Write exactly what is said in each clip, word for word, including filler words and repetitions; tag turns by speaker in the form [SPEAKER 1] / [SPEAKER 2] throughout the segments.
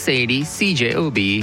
[SPEAKER 1] six eighty C J O B.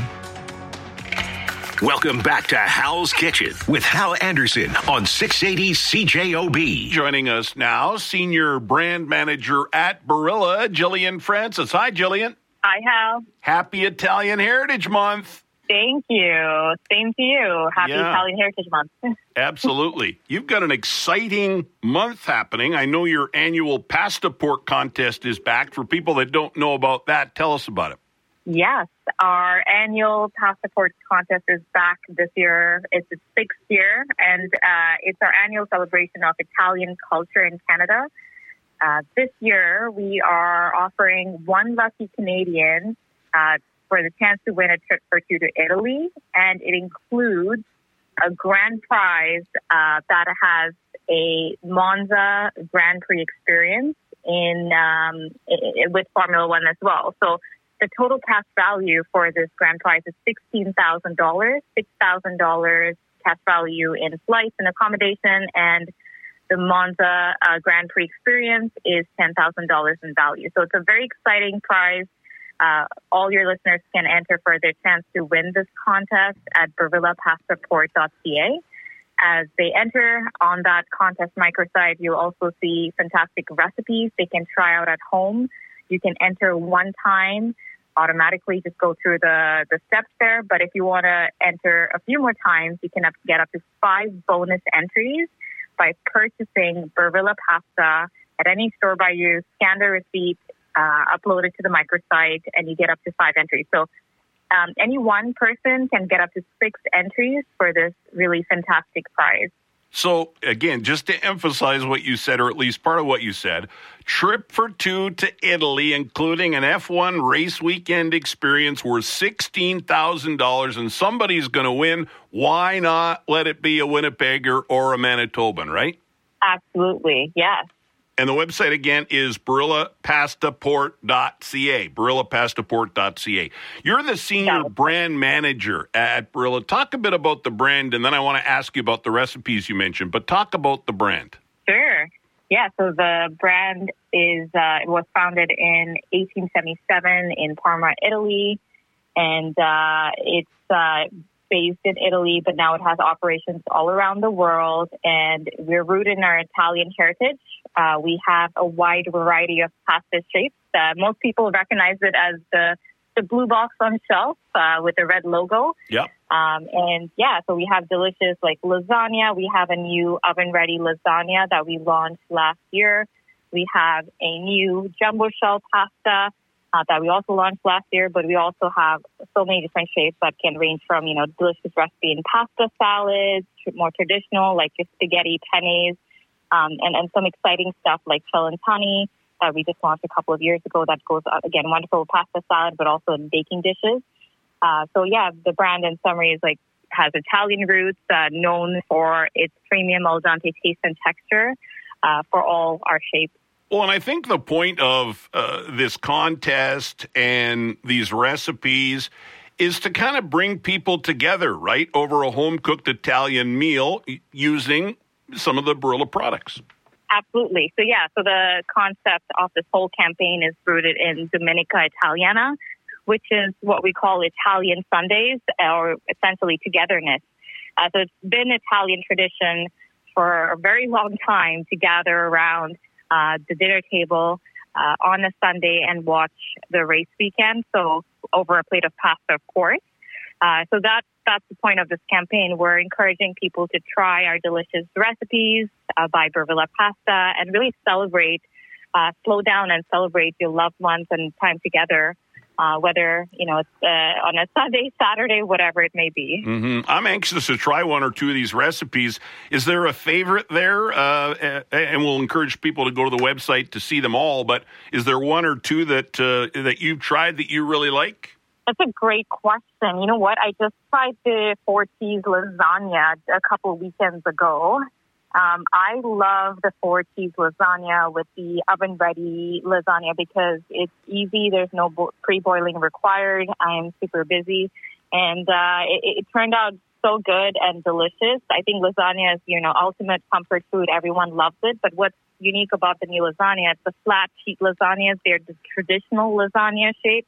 [SPEAKER 2] Welcome back to Hal's Kitchen with Hal Anderson on six eighty C J O B.
[SPEAKER 3] Joining us now, Senior Brand Manager at Barilla, Jillian Francis. Hi, Jillian.
[SPEAKER 4] Hi, Hal.
[SPEAKER 3] Happy Italian Heritage Month.
[SPEAKER 4] Thank you. Same to you. Happy
[SPEAKER 3] Yeah.
[SPEAKER 4] Italian Heritage Month.
[SPEAKER 3] Absolutely. You've got an exciting month happening. I know your annual pasta port contest is back. For people that don't know about that, tell us about it.
[SPEAKER 4] Yes, our annual Pasta Port contest is back this year. It's its sixth year, and uh, it's our annual celebration of Italian culture in Canada. Uh, this year, we are offering one lucky Canadian uh, for the chance to win a trip for two to Italy, and it includes a grand prize uh, that has a Monza Grand Prix experience in um, i- with Formula One as well. So the total cash value for this grand prize is sixteen thousand dollars, six thousand dollars cash value in flights and accommodation, and the Monza uh, Grand Prix experience is ten thousand dollars in value. So it's a very exciting prize. Uh, all your listeners can enter for their chance to win this contest at barilla pasta port dot c a. As they enter on that contest microsite, you'll also see fantastic recipes they can try out at home. You can enter one time, automatically just go through the, the steps there. But if you want to enter a few more times, you can up, get up to five bonus entries by purchasing Barilla pasta at any store by you, scan the receipt, uh, upload it to the microsite, and you get up to five entries. So um, any one person can get up to six entries for this really fantastic prize.
[SPEAKER 3] So, again, just to emphasize what you said, or at least part of what you said, trip for two to Italy, including an F one race weekend experience worth sixteen thousand dollars, and somebody's going to win. Why not let it be a Winnipegger or a Manitoban, right?
[SPEAKER 4] Absolutely, yes.
[SPEAKER 3] And the website, again, is barilla pasta port dot c a, barilla pasta port dot c a. You're the senior
[SPEAKER 4] Yeah.
[SPEAKER 3] brand manager at Barilla. Talk a bit about the brand, and then I want to ask you about the recipes you mentioned, but talk about the brand.
[SPEAKER 4] Sure. Yeah, so the brand is uh, it was founded in eighteen seventy-seven in Parma, Italy, and uh, it's uh, based in Italy, but now it has operations all around the world, and we're rooted in our Italian heritage. Uh, we have a wide variety of pasta shapes. Uh, most people recognize it as the, the blue box on shelf uh, with the red logo.
[SPEAKER 3] Yep.
[SPEAKER 4] Um, and yeah, so we have delicious like lasagna. We have a new oven-ready lasagna that we launched last year. We have a new jumbo shell pasta uh, that we also launched last year, but we also have so many different shapes that can range from, you know, delicious recipe in pasta salads, more traditional like your spaghetti pennes, um, and, and some exciting stuff like celentani that we just launched a couple of years ago that goes, uh, again, wonderful with pasta salad, but also in baking dishes. Uh, so yeah, the brand in summary is like has Italian roots, uh, known for its premium al dente taste and texture uh, for all our shapes.
[SPEAKER 3] Well, and I think the point of uh, this contest and these recipes is to kind of bring people together, right, over a home-cooked Italian meal using some of the Barilla products.
[SPEAKER 4] Absolutely. So yeah, so the concept of this whole campaign is rooted in Domenica Italiana, which is what we call Italian Sundays, or essentially togetherness. Uh, so it's been Italian tradition for a very long time to gather around uh, the dinner table uh, on a Sunday and watch the race weekend, so over a plate of pasta, of course. Uh, so that, that's the point of this campaign. We're encouraging people to try our delicious recipes uh, by Barilla Pasta and really celebrate, uh, slow down and celebrate your loved ones and time together. Uh, whether, you know, it's uh, on a Sunday, Saturday, whatever it may be.
[SPEAKER 3] Mm-hmm. I'm anxious to try one or two of these recipes. Is there a favorite there? Uh, and we'll encourage people to go to the website to see them all. But is there one or two that uh, that you've tried that you really like?
[SPEAKER 4] That's a great question. You know what? I just tried the four cheese lasagna a couple of weekends ago. Um, I love the four cheese lasagna with the oven ready lasagna because it's easy. There's no bo- pre-boiling required. I am super busy, and uh, it, it turned out so good and delicious. I think lasagna is, you know, ultimate comfort food. Everyone loves it. But what's unique about the new lasagna? It's the flat sheet lasagnas. They're the traditional lasagna shape.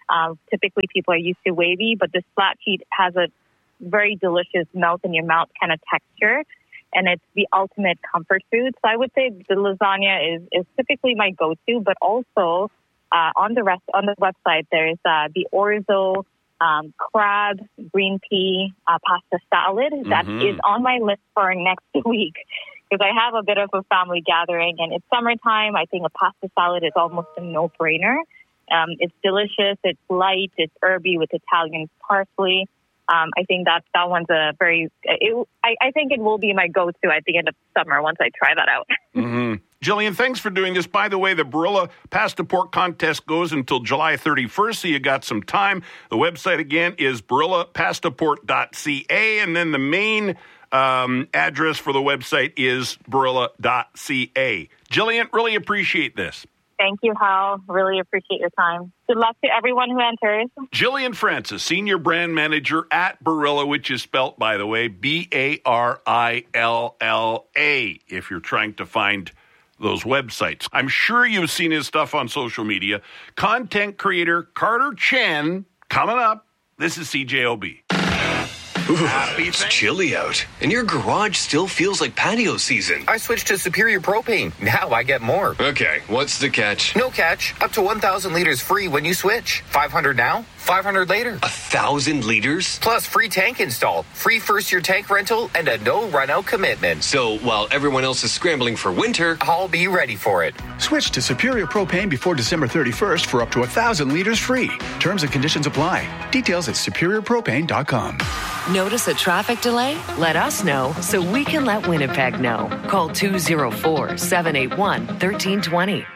[SPEAKER 4] Uh, typically, people are used to wavy, but this flat sheet has a very delicious melt in your mouth kind of texture, and it's the ultimate comfort food. So I would say the lasagna is, is typically my go-to, but also uh, on the rest on the website there's uh, the orzo um, crab green pea uh, pasta salad mm-hmm. that is on my list for next week. Because I have a bit of a family gathering and it's summertime. I think a pasta salad is almost a no-brainer. Um, it's delicious. It's light. It's herby with Italian parsley. Um, I think that that one's a very. It, I, I think it will be my go-to at the end of summer once I try that out.
[SPEAKER 3] mm-hmm. Jillian, thanks for doing this. By the way, the Barilla Pasta Pork Contest goes until July thirty-first, so you got some time. The website again is barilla pasta pork dot c a, and then the main Um, address for the website is barilla dot c a. Jillian, really appreciate this.
[SPEAKER 4] Thank you, Hal. Really appreciate your time. Good luck to everyone who enters.
[SPEAKER 3] Jillian Francis, Senior Brand Manager at Barilla, which is spelt, by the way, B A R I L L A, if you're trying to find those websites. I'm sure you've seen his stuff on social media. Content creator Carter Chen, coming up. This is C J O B.
[SPEAKER 1] Ooh, it's chilly out, and your garage still feels like patio season.
[SPEAKER 5] I switched to Superior Propane. Now I get more.
[SPEAKER 1] Okay, what's the catch?
[SPEAKER 5] No catch. Up to one thousand liters free when you switch. five hundred now, five hundred later.
[SPEAKER 1] A thousand liters?
[SPEAKER 5] Plus free tank install, free first-year tank rental, and a no-run-out commitment.
[SPEAKER 1] So while everyone else is scrambling for winter,
[SPEAKER 5] I'll be ready for it.
[SPEAKER 6] Switch to Superior Propane before December thirty-first for up to one thousand liters free. Terms and conditions apply. Details at superior propane dot com.
[SPEAKER 7] Notice a traffic delay? Let us know so we can let Winnipeg know. Call two oh four, seven eight one, one three two zero.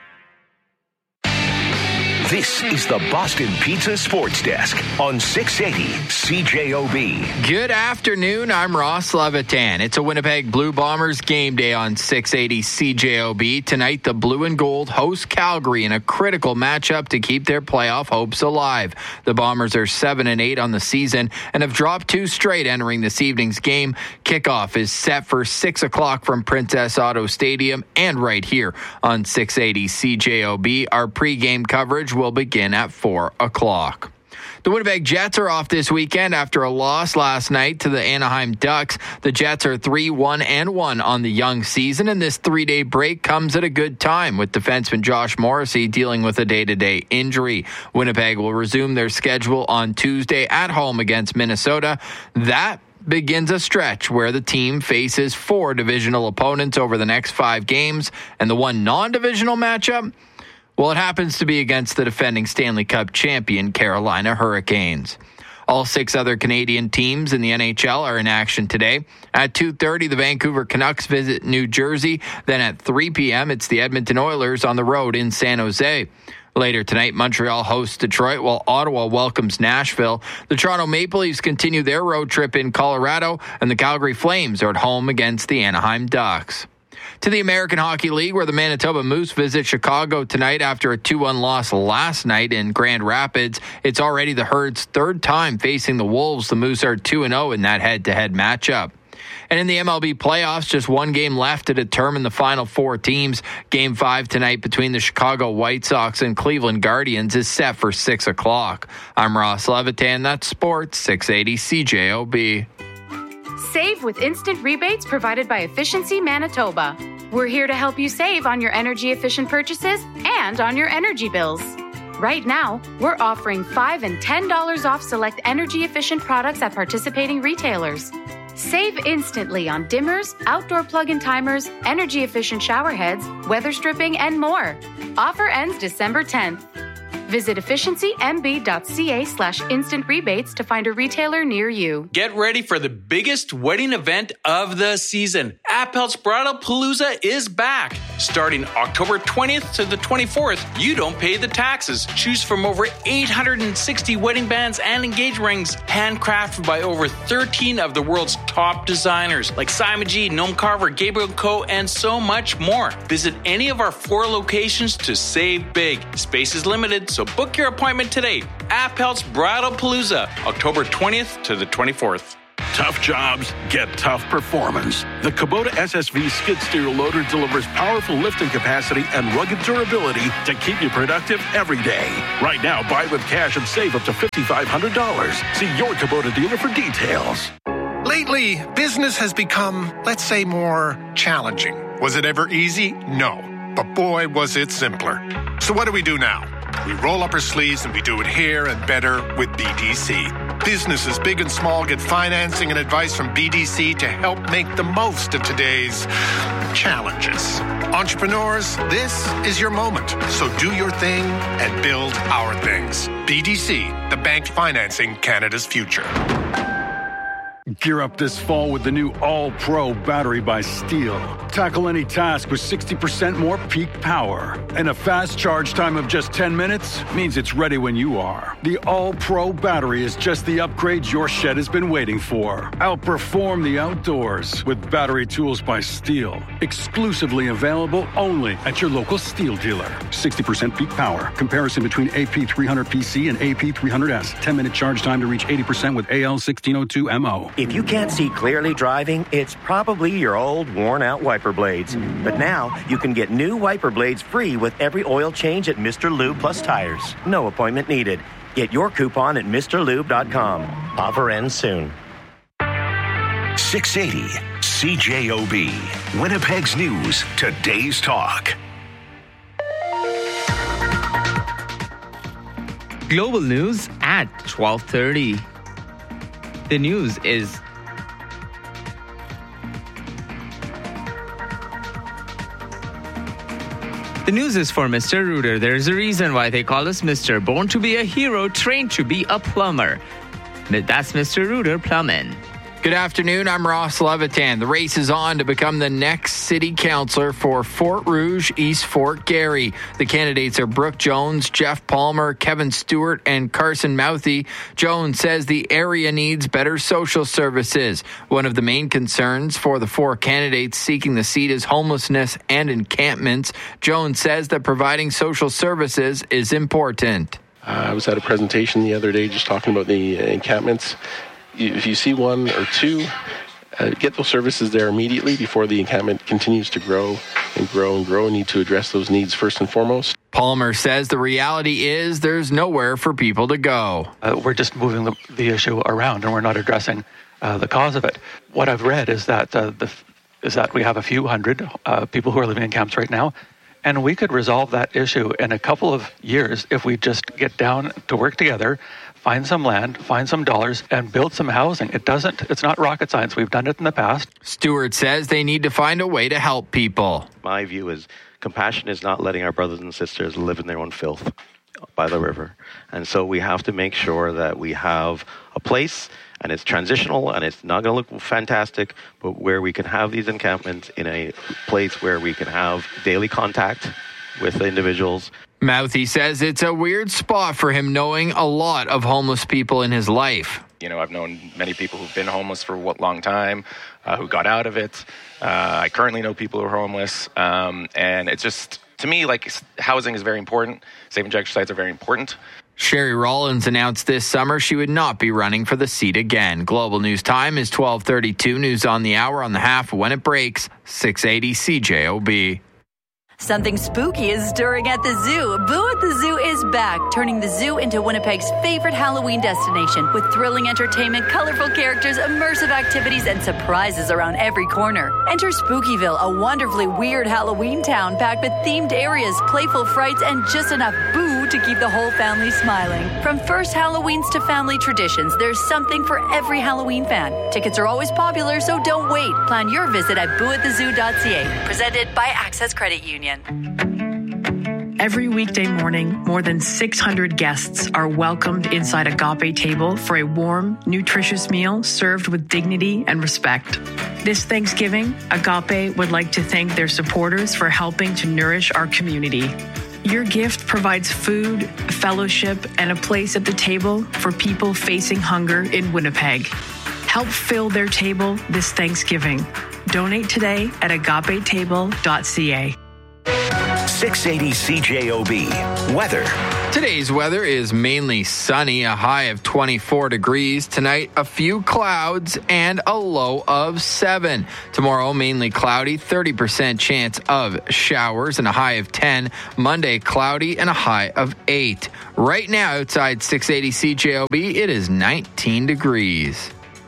[SPEAKER 2] This is the Boston Pizza Sports Desk on six eighty C J O B.
[SPEAKER 8] Good afternoon. I'm Ross Levitan. It's a Winnipeg Blue Bombers game day on six eighty C J O B. Tonight, the Blue and Gold host Calgary in a critical matchup to keep their playoff hopes alive. The Bombers are seven and eight on the season and have dropped two straight entering this evening's game. Kickoff is set for six o'clock from Princess Auto Stadium and right here on six eighty C J O B. Our pregame coverage will begin at four o'clock. The Winnipeg Jets are off this weekend after a loss last night to the Anaheim Ducks. The Jets are three one and one on the young season, and this three-day break comes at a good time with defenseman Josh Morrissey dealing with a day-to-day injury. Winnipeg will resume their schedule on Tuesday at home against Minnesota. That begins a stretch where the team faces four divisional opponents over the next five games, and the one non-divisional matchup, well, it happens to be against the defending Stanley Cup champion Carolina Hurricanes. All six other Canadian teams in the N H L are in action today. At two thirty, the Vancouver Canucks visit New Jersey. Then at three p.m., it's the Edmonton Oilers on the road in San Jose. Later tonight, Montreal hosts Detroit while Ottawa welcomes Nashville. The Toronto Maple Leafs continue their road trip in Colorado, and the Calgary Flames are at home against the Anaheim Ducks. To the American Hockey League, where the Manitoba Moose visit Chicago tonight after a two one loss last night in Grand Rapids. It's already the Herd's third time facing the Wolves. The Moose are two and oh in that head-to-head matchup. And in the M L B playoffs, just one game left to determine the final four teams. Game five tonight between the Chicago White Sox and Cleveland Guardians is set for six o'clock. I'm Ross Levitan. That's Sports six eighty C J O B.
[SPEAKER 9] Save with instant rebates provided by Efficiency Manitoba. We're here to help you save on your energy-efficient purchases and on your energy bills. Right now, we're offering five dollars and ten dollars off select energy-efficient products at participating retailers. Save instantly on dimmers, outdoor plug-in timers, energy-efficient shower heads, weather stripping, and more. Offer ends December tenth. Visit efficiency.mb.ca slash instant rebates to find a retailer near you.
[SPEAKER 10] Get ready for the biggest wedding event of the season. Appel's Bridal Palooza is back. Starting October twentieth to the twenty-fourth, you don't pay the taxes. Choose from over eight hundred sixty wedding bands and engagement rings, handcrafted by over thirteen of the world's top designers, like Simon G, Noam Carver, Gabriel Co., and so much more. Visit any of our four locations to save big. Space is limited, so So book your appointment today. Appel's Bridal Palooza, October twentieth to the twenty-fourth.
[SPEAKER 11] Tough jobs get tough performance. The Kubota S S V skid steer loader delivers powerful lifting capacity and rugged durability to keep you productive every day. Right now, buy with cash and save up to five thousand five hundred dollars. See your Kubota dealer for details.
[SPEAKER 12] Lately, business has become, let's say, more challenging. Was it ever easy? No. But boy, was it simpler. So what do we do now? We roll up our sleeves and we do it here and better with B D C. Businesses big and small get financing and advice from B D C to help make the most of today's challenges. Entrepreneurs, this is your moment. So do your thing and build our things. B D C, the bank financing Canada's future.
[SPEAKER 13] Gear up this fall with the new All-Pro battery by Steel. Tackle any task with sixty percent more peak power. And a fast charge time of just ten minutes means it's ready when you are. The All-Pro battery is just the upgrade your shed has been waiting for. Outperform the outdoors with battery tools by Steel. Exclusively available only at your local Steel dealer. sixty percent peak power. Comparison between A P three hundred P C and A P three hundred S. ten minute charge time to reach eighty percent with A L sixteen oh two M O.
[SPEAKER 14] If you can't see clearly driving, it's probably your old, worn-out wiper blades. But now, you can get new wiper blades free with every oil change at Mister Lube Plus Tires. No appointment needed. Get your coupon at Mr Lube dot com. Offer ends soon.
[SPEAKER 2] six eighty C J O B. Winnipeg's News. Today's Talk.
[SPEAKER 15] Global news at twelve thirty. The news is The news is for Mister Rooter. There's a reason why they call us Mister Born to be a hero, trained to be a plumber. That's Mister Rooter Plumbing.
[SPEAKER 8] Good afternoon, I'm Ross Levitan. The race is on to become the next city councillor for Fort Rouge, East Fort Garry. The candidates are Brooke Jones, Jeff Palmer, Kevin Stewart, and Carson Mouthy. Jones says the area needs better social services. One of the main concerns for the four candidates seeking the seat is homelessness and encampments. Jones says that providing social services is important.
[SPEAKER 16] Uh, I was at a presentation the other day just talking about the uh, encampments. If you see one or two, uh, get those services there immediately before the encampment continues to grow and grow and grow. We need to address those needs first and foremost.
[SPEAKER 8] Palmer says the reality is there's nowhere for people to go.
[SPEAKER 17] Uh, we're just moving the, the issue around and we're not addressing uh, the cause of it. What I've read is that uh, the is that we have a few hundred uh, people who are living in camps right now, and we could resolve that issue in a couple of years if we just get down to work together, find some land, find some dollars, and build some housing. It doesn't, it's not rocket science. We've done it in the past.
[SPEAKER 8] Stewart says they need to find a way to help people.
[SPEAKER 18] My view is compassion is not letting our brothers and sisters live in their own filth by the river. And so we have to make sure that we have a place, and it's transitional, and it's not going to look fantastic, but where we can have these encampments in a place where we can have daily contact with the individuals.
[SPEAKER 8] Mouthy says it's a weird spot for him, knowing a lot of homeless people in his life.
[SPEAKER 19] You know, I've known many people who've been homeless for a long time, uh, who got out of it. Uh, I currently know people who are homeless. Um, and it's just, to me, like, housing is very important. Safe injection sites are very important.
[SPEAKER 8] Sherry Rollins announced this summer she would not be running for the seat again. Global News Time is twelve thirty-two. News on the hour on the half when it breaks. six eighty C J O B.
[SPEAKER 20] Something spooky is stirring at the zoo. Boo at the Zoo is back, turning the zoo into Winnipeg's favorite Halloween destination with thrilling entertainment, colorful characters, immersive activities, and surprises around every corner. Enter Spookyville, a wonderfully weird Halloween town packed with themed areas, playful frights, and just enough boo to keep the whole family smiling. From first Halloweens to family traditions, there's something for every Halloween fan. Tickets are always popular, so don't wait. Plan your visit at boo at the zoo dot c a. Presented by Access Credit Union.
[SPEAKER 21] Every weekday morning, more than six hundred guests are welcomed inside Agape Table for a warm, nutritious meal served with dignity and respect. This Thanksgiving, Agape would like to thank their supporters for helping to nourish our community. Your gift provides food, fellowship, and a place at the table for people facing hunger in Winnipeg. Help fill their table this Thanksgiving. Donate today at agape table dot c a.
[SPEAKER 2] six eighty C J O B. Weather.
[SPEAKER 8] Today's weather is mainly sunny, a high of twenty-four degrees. Tonight, a few clouds and a low of seven. Tomorrow, mainly cloudy, thirty percent chance of showers and a high of ten. Monday, cloudy and a high of eight. Right now, outside six eighty C J O B, it is nineteen degrees.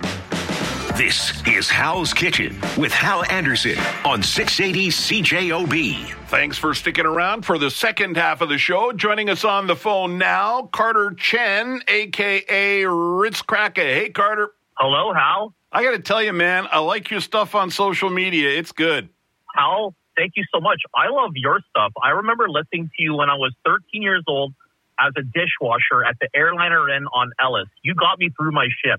[SPEAKER 2] This is Hal's Kitchen with Hal Anderson on six eighty C J O B.
[SPEAKER 3] Thanks for sticking around for the second half of the show. Joining us on the phone now, Carter Chen, a k a. Ritz Cracker. Hey, Carter.
[SPEAKER 4] Hello, Hal.
[SPEAKER 3] I got to tell you, man, I like your stuff on social media. It's good.
[SPEAKER 4] Hal, thank you so much. I love your stuff. I remember listening to you when I was thirteen years old as a dishwasher at the Airliner Inn on Ellis. You got me through my shift.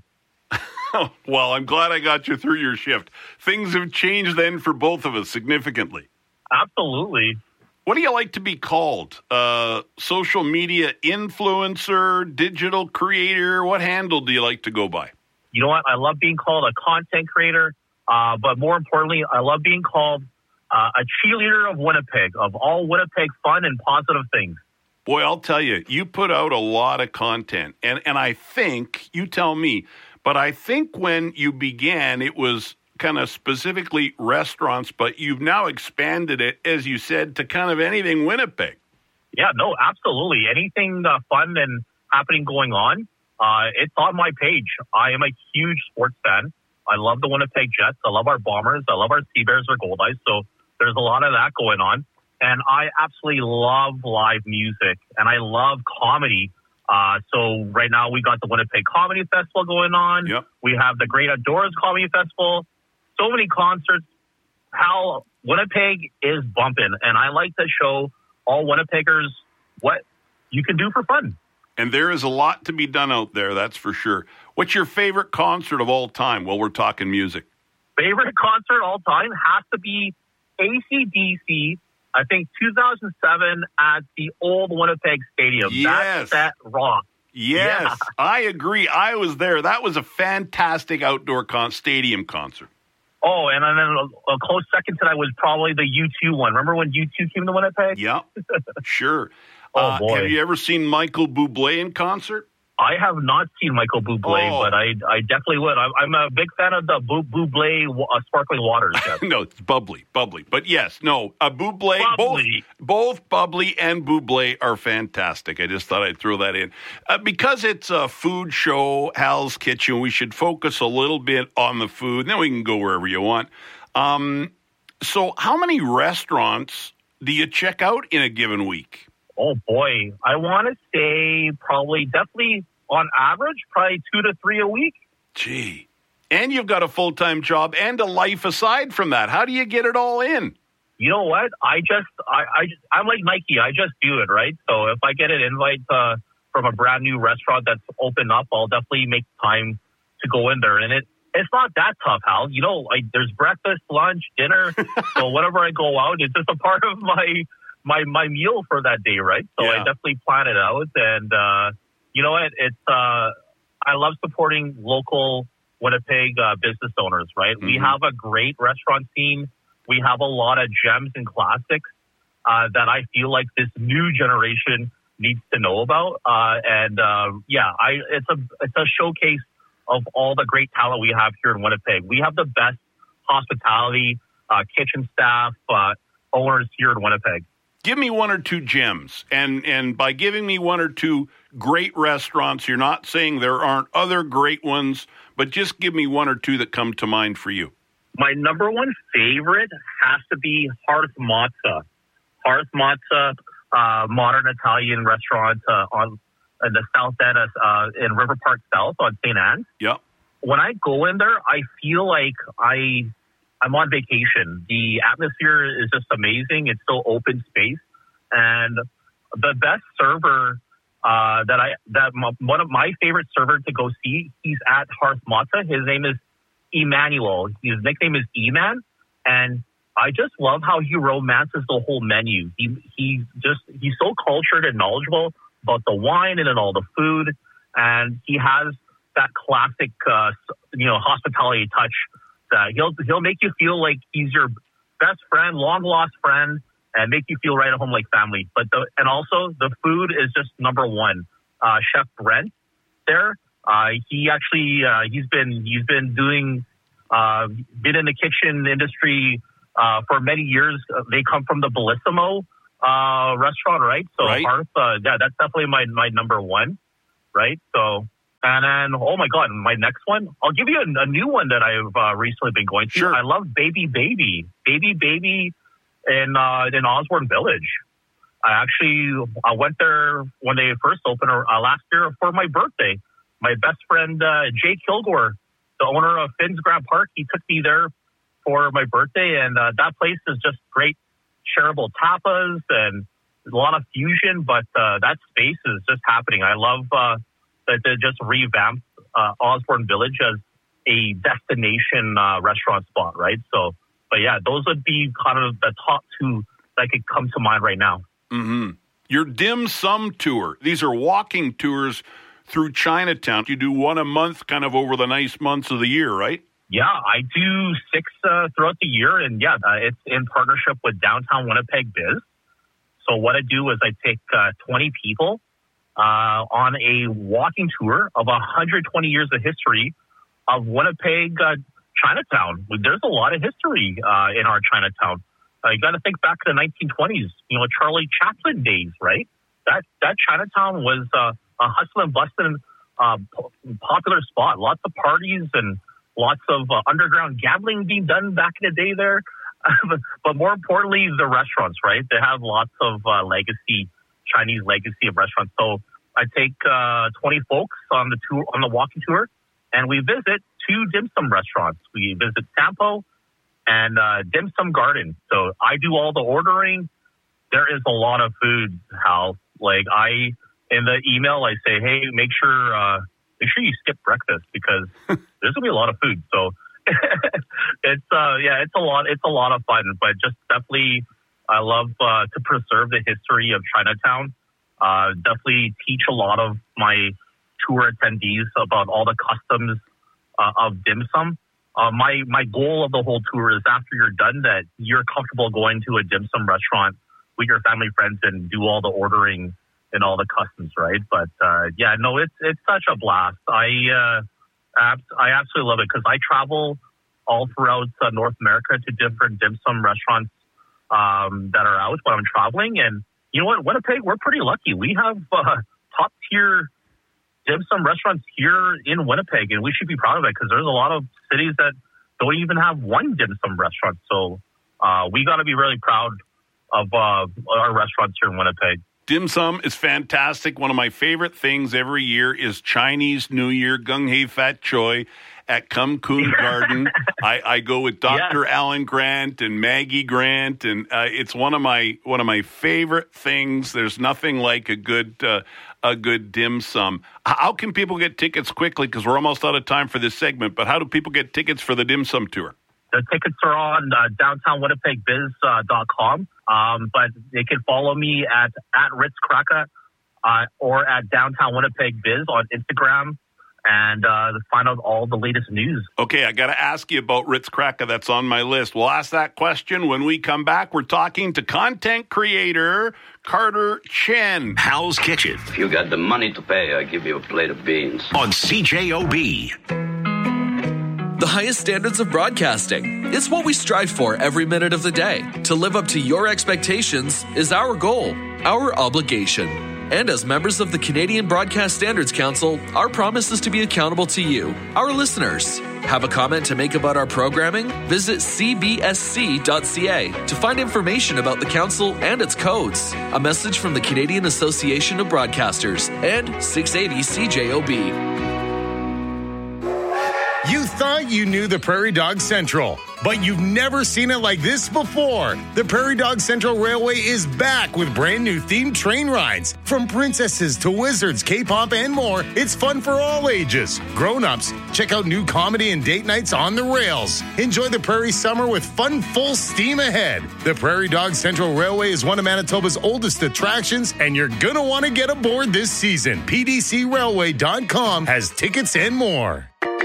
[SPEAKER 3] Well, I'm glad I got you through your shift. Things have changed then for both of us significantly.
[SPEAKER 4] Absolutely.
[SPEAKER 3] What do you like to be called? Uh, social media influencer, digital creator? What handle do you like to go by?
[SPEAKER 4] You know what? I love being called a content creator, uh, but more importantly, I love being called uh, a cheerleader of Winnipeg, of all Winnipeg fun and positive things.
[SPEAKER 3] Boy, I'll tell you, you put out a lot of content, and, and I think, you tell me, but I think when you began, it was kind of specifically restaurants, but you've now expanded it, as you said, to kind of anything Winnipeg.
[SPEAKER 4] Yeah, no, absolutely. Anything uh, fun and happening going on, uh, it's on my page. I am a huge sports fan. I love the Winnipeg Jets. I love our Bombers. I love our Sea Bears or Gold Eyes. So there's a lot of that going on. And I absolutely love live music, and I love comedy. Uh, so right now we got the Winnipeg Comedy Festival going on.
[SPEAKER 3] Yep.
[SPEAKER 4] We have the Great Outdoors Comedy Festival. So many concerts. How Winnipeg is bumping, and I like to show all Winnipeggers what you can do for fun.
[SPEAKER 3] And there is a lot to be done out there, that's for sure. What's your favorite concert of all time? Well, we're talking music.
[SPEAKER 4] Favorite concert all time has to be A C D C. I think two thousand seven at the old Winnipeg Stadium.
[SPEAKER 3] Yes.
[SPEAKER 4] That's that rock.
[SPEAKER 3] Yes,
[SPEAKER 4] Yeah.
[SPEAKER 3] I agree. I was there. That was a fantastic outdoor con- stadium concert.
[SPEAKER 4] Oh, and then a, a close second to that was probably the U two one. Remember when U two came to Winnipeg?
[SPEAKER 3] Yeah, sure.
[SPEAKER 4] Oh,
[SPEAKER 3] uh,
[SPEAKER 4] boy.
[SPEAKER 3] Have you ever seen Michael Bublé in concert?
[SPEAKER 4] I have not seen Michael Bublé,
[SPEAKER 3] Oh.
[SPEAKER 4] but I I definitely would. I'm, I'm a big fan of the Bu- Bublé uh, sparkling waters. Yes.
[SPEAKER 3] No, it's bubbly, bubbly. But yes, no, a Bublé,
[SPEAKER 4] Bubbly.
[SPEAKER 3] both both bubbly and Bublé are fantastic. I just thought I'd throw that in. Uh, because it's a food show, Hal's Kitchen, we should focus a little bit on the food. Then we can go wherever you want. Um, so how many restaurants do you check out in a given week?
[SPEAKER 4] Oh, boy. I want to say probably, definitely on average, probably two to three a week.
[SPEAKER 3] Gee. And you've got a full-time job and a life aside from that. How do you get it all in?
[SPEAKER 4] You know what? I just, I, I just, I'm like Nike. I just do it, right? So if I get an invite uh, from a brand new restaurant that's opened up, I'll definitely make time to go in there. And it, it's not that tough, Hal. You know, like there's breakfast, lunch, dinner. So whenever I go out, it's just a part of my my my meal for that day, right? So I
[SPEAKER 3] Yeah.
[SPEAKER 4] definitely plan it out. And uh, you know what? It's uh, I love supporting local Winnipeg uh, business owners, right? We
[SPEAKER 3] Mhm.
[SPEAKER 4] have a great restaurant scene. We have a lot of gems and classics uh, that I feel like this new generation needs to know about. Uh, and uh, yeah, I it's a it's a showcase of all the great talent we have here in Winnipeg. We have the best hospitality, uh, kitchen staff, uh, owners here in Winnipeg.
[SPEAKER 3] Give me one or two gems. And and by giving me one or two great restaurants, you're not saying there aren't other great ones, but just give me one or two that come to mind for you.
[SPEAKER 4] My number one favorite has to be Hearth Mazza. Hearth Mazza, uh, modern Italian restaurant uh, on in the south end of, uh, in River Park South on Saint Anne's.
[SPEAKER 3] Yep.
[SPEAKER 4] When I go in there, I feel like I, I'm on vacation. The atmosphere is just amazing. It's so open space. And the best server uh, that I, that m- one of my favorite server to go see, he's at Hearth Mazza. His name is Emmanuel. His nickname is E-Man. And I just love how he romances the whole menu. He, he just, he's so cultured and knowledgeable about the wine and then all the food. And he has that classic, uh, you know, hospitality touch that he'll, he'll make you feel like he's your best friend, long lost friend. and make you feel right at home like family. But the, and also the food is just number one. Uh, Chef Brent there, uh, he actually uh, he's been he's been doing uh, been in the kitchen industry uh, for many years. They come from the Bellissimo uh, restaurant, right? So
[SPEAKER 3] right.
[SPEAKER 4] Hearth, uh, yeah, that's definitely my my number one, right? So. And then, oh my God, my next one, I'll give you a, a new one that I've uh, recently been going to. Sure. I love Baby Baby. Baby Baby in uh, in Osborne Village. I actually I went there when they first opened uh, last year for my birthday. My best friend, uh, Jay Kilgore, the owner of Finn's Grand Park, he took me there for my birthday. And uh, that place is just great, shareable tapas and a lot of fusion. But uh, that space is just happening. I love... Uh, that they just revamped uh, Osborne Village as a destination uh, restaurant spot, right? So, but yeah, those would be kind of the top two that could come to mind right now.
[SPEAKER 3] Mm-hmm. Your dim sum tour. These are walking tours through Chinatown. You do one a month kind of over the nice months of the year, right?
[SPEAKER 4] Yeah, I do six uh, throughout the year. And yeah, uh, it's in partnership with Downtown Winnipeg Biz. So what I do is I take uh, twenty people Uh, on a walking tour of one hundred twenty years of history of Winnipeg uh, Chinatown. There's a lot of history uh, in our Chinatown. Uh, you got to think back to the nineteen twenties, you know, Charlie Chaplin days, right? That that Chinatown was uh, a hustle and bustin' uh, popular spot. Lots of parties and lots of uh, underground gambling being done back in the day there. But more importantly, the restaurants, right? They have lots of uh, legacy. Chinese legacy of restaurants. So I take uh, twenty folks on the tour, on the walking tour, and we visit two dim sum restaurants. We visit Sampo and uh, Dim Sum Garden. So I do all the ordering. There is a lot of food, Hal. Like I, in the email, I say, hey, make sure uh, make sure you skip breakfast because there's gonna be a lot of food. So it's uh, yeah, it's a lot. It's a lot of fun, but just definitely. I love uh, to preserve the history of Chinatown. Uh, definitely teach a lot of my tour attendees about all the customs uh, of dim sum. Uh, my my goal of the whole tour is after you're done that you're comfortable going to a dim sum restaurant with your family friends and do all the ordering and all the customs, right? But uh, yeah, no, it's it's such a blast. I uh, I absolutely love it because I travel all throughout uh, North America to different dim sum restaurants. Um, that are out when I'm traveling. And you know what? Winnipeg, we're pretty lucky. We have uh, top tier dim sum restaurants here in Winnipeg, and we should be proud of it because there's a lot of cities that don't even have one dim sum restaurant. So uh, we got to be really proud of uh, our restaurants here in Winnipeg.
[SPEAKER 3] Dim sum is fantastic. One of my favorite things every year is Chinese New Year, Gung Hei Fat Choi. At Kum Kun Garden, I, I go with Doctor Yeah. Alan Grant and Maggie Grant, and uh, it's one of my one of my favorite things. There's nothing like a good uh, a good dim sum. How can people get tickets quickly? Because we're almost out of time for this segment. But how do people get tickets for the dim sum tour?
[SPEAKER 4] The tickets are on uh, downtown winnipeg biz dot com, um, but they can follow me at at Ritz Cracker uh, or at Downtown Winnipeg Biz on Instagram. And uh, find out all the latest news.
[SPEAKER 3] Okay, I got to ask you about Ritz Cracker. That's on my list. We'll ask that question when we come back. We're talking to content creator Carter Chen.
[SPEAKER 2] Hal's Kitchen.
[SPEAKER 1] If you got the money to pay, I give you a plate of beans.
[SPEAKER 2] On C J O B.
[SPEAKER 22] The highest standards of broadcasting. It's what we strive for every minute of the day. To live up to your expectations is our goal, our obligation. And as members of the Canadian Broadcast Standards Council, our promise is to be accountable to you, our listeners. Have a comment to make about our programming? Visit c b s c dot c a to find information about the council and its codes. A message from the Canadian Association of Broadcasters and six eighty C J O B.
[SPEAKER 23] You thought you knew the Prairie Dog Central, but you've never seen it like this before. The Prairie Dog Central Railway is back with brand new themed train rides. From princesses to wizards, K-pop, and more, it's fun for all ages. Grown-ups, check out new comedy and date nights on the rails. Enjoy the Prairie Summer with fun full steam ahead. The Prairie Dog Central Railway is one of Manitoba's oldest attractions, and you're gonna want to get aboard this season. P D C railway dot com has tickets and more.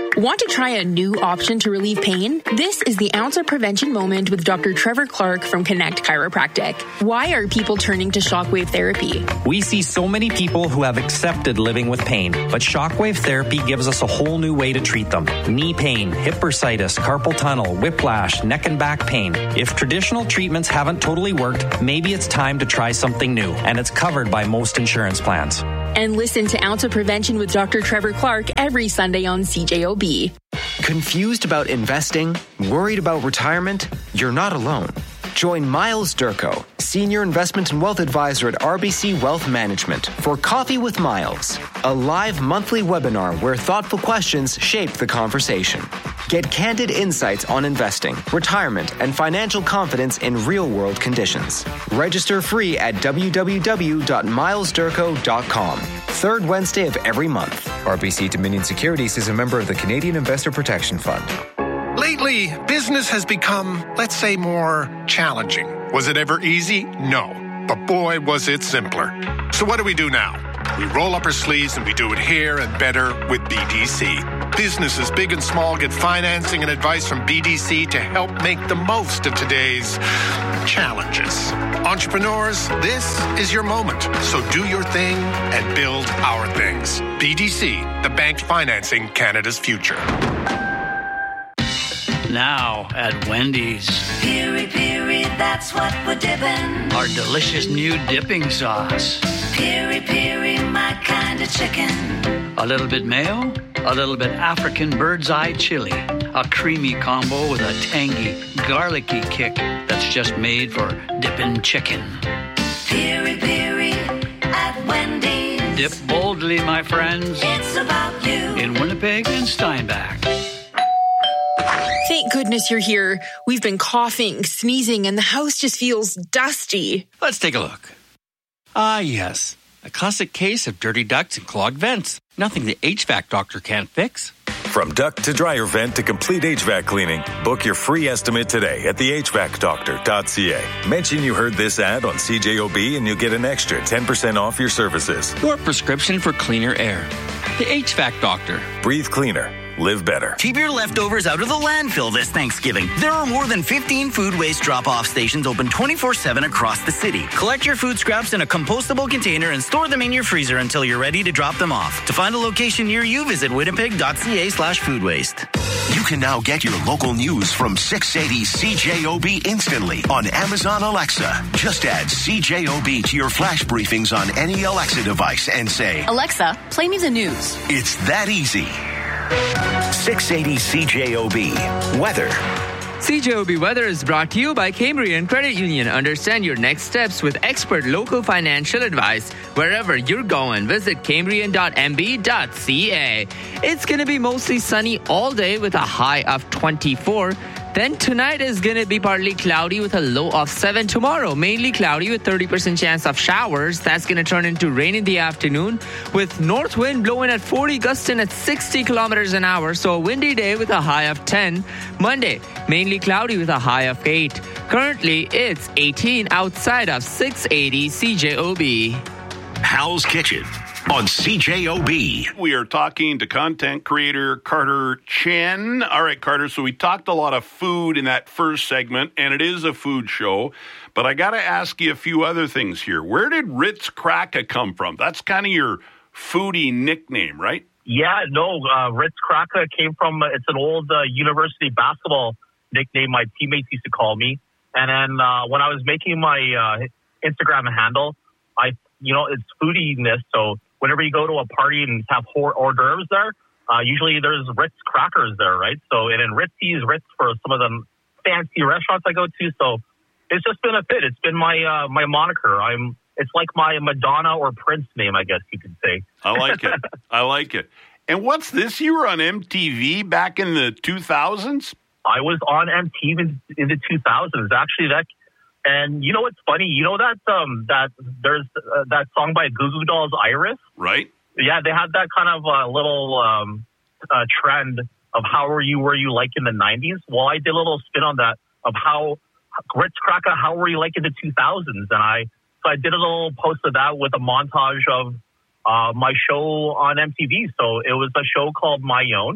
[SPEAKER 5] Want to try a new option to relieve pain? This is the Ounce of Prevention Moment with Doctor Trevor Clark from Connect Chiropractic. Why are people turning to shockwave therapy?
[SPEAKER 6] We see so many people who have accepted living with pain, but shockwave therapy gives us a whole new way to treat them. Knee pain, hip bursitis, carpal tunnel, whiplash, neck and back pain. If traditional treatments haven't totally worked, maybe it's time to try something new, and it's covered by most insurance plans.
[SPEAKER 5] And listen to Ounce of Prevention with Doctor Trevor Clark every Sunday on C J O B.
[SPEAKER 7] Confused about investing? Worried about retirement? You're not alone. Join Miles Durko, Senior Investment and Wealth Advisor at R B C Wealth Management, for Coffee with Miles, a live monthly webinar where thoughtful questions shape the conversation. Get candid insights on investing, retirement, and financial confidence in real-world conditions. Register free at w w w dot miles durko dot com. Third Wednesday of every month.
[SPEAKER 24] R B C Dominion Securities is a member of the Canadian Investor Protection Fund.
[SPEAKER 12] Lately, business has become, let's say, more challenging. Was it ever easy? No. But boy, was it simpler. So what do we do now? We roll up our sleeves and we do it here and better with B D C. Businesses big and small get financing and advice from B D C to help make the most of today's challenges. Entrepreneurs, this is your moment. So do your thing and build our things. B D C, the bank financing Canada's future.
[SPEAKER 25] Now at Wendy's.
[SPEAKER 26] Piri Piri, that's what we're dipping.
[SPEAKER 25] Our delicious new dipping sauce.
[SPEAKER 26] Piri Piri, my kind of chicken.
[SPEAKER 25] A little bit mayo, a little bit African bird's eye chili. A creamy combo with a tangy, garlicky kick that's just made for dipping chicken.
[SPEAKER 26] Piri Piri at Wendy's.
[SPEAKER 25] Dip boldly, my friends.
[SPEAKER 26] It's about you.
[SPEAKER 25] In Winnipeg and Steinbach.
[SPEAKER 5] Thank goodness you're here. We've been coughing, sneezing, and the house just feels dusty.
[SPEAKER 27] Let's take a look. Ah, yes. A classic case of dirty ducts and clogged vents. Nothing the H V A C doctor can't fix.
[SPEAKER 28] From duct to dryer vent to complete H V A C cleaning, book your free estimate today at the h v a c doctor dot c a. Mention you heard this ad on C J O B and you'll get an extra ten percent off your services.
[SPEAKER 27] Your prescription for cleaner air. The H V A C doctor.
[SPEAKER 28] Breathe cleaner. Live better.
[SPEAKER 29] Keep your leftovers out of the landfill this Thanksgiving. There are more than fifteen food waste drop-off stations open twenty-four seven across the city. Collect your food scraps in a compostable container and store them in your freezer until you're ready to drop them off. To find a location near you, visit winnipeg dot c a slash food waste.
[SPEAKER 2] You can now get your local news from six eighty C J O B instantly on Amazon Alexa. Just add C J O B to your flash briefings on any Alexa device and say,
[SPEAKER 20] Alexa, play me the news.
[SPEAKER 2] It's that easy. six eighty C J O B Weather.
[SPEAKER 15] C J O B Weather is brought to you by Cambrian Credit Union. Understand your next steps with expert local financial advice. Wherever you're going, visit cambrian dot m b dot c a. It's going to be mostly sunny all day with a high of twenty-four. Then tonight is going to be partly cloudy with a low of seven. Tomorrow, mainly cloudy with thirty percent chance of showers. That's going to turn into rain in the afternoon with north wind blowing at forty, gusting at sixty kilometers an hour. So a windy day with a high of ten. Monday, mainly cloudy with a high of eight. Currently, it's eighteen outside of six eighty C J O B.
[SPEAKER 2] Hal's Kitchen on C J O B.
[SPEAKER 3] We are talking to content creator Carter Chen. All right, Carter, so we talked a lot of food in that first segment, and it is a food show, but I got to ask you a few other things here. Where did Ritz Cracker come from? That's kind of your foodie nickname, right?
[SPEAKER 4] Yeah, no, uh, Ritz Cracker came from, uh, it's an old uh, university basketball nickname my teammates used to call me. And then uh, when I was making my uh, Instagram handle, I, you know, it's foodiness, so whenever you go to a party and have hors hors d'oeuvres there, uh, usually there's Ritz crackers there, right? So, and then Ritzy's, Ritz for some of the fancy restaurants I go to. So it's just been a fit. It's been my uh, my moniker. I'm. It's like my Madonna or Prince name, I guess you could say.
[SPEAKER 3] I like it. I like it. And what's this? You were on M T V back in the two thousands?
[SPEAKER 4] I was on M T V in, in the two thousands. Actually, that. And you know what's funny? You know that um, that there's uh, that song by Goo Goo Dolls, Iris?
[SPEAKER 3] Right.
[SPEAKER 4] Yeah, they had that kind of uh, little um, uh, trend of how were you were you like in the nineties? Well, I did a little spin on that of how Ritz Cracker, how were you like in the two thousands? And I so I did a little post of that with a montage of uh, my show on M T V. So it was a show called My Own,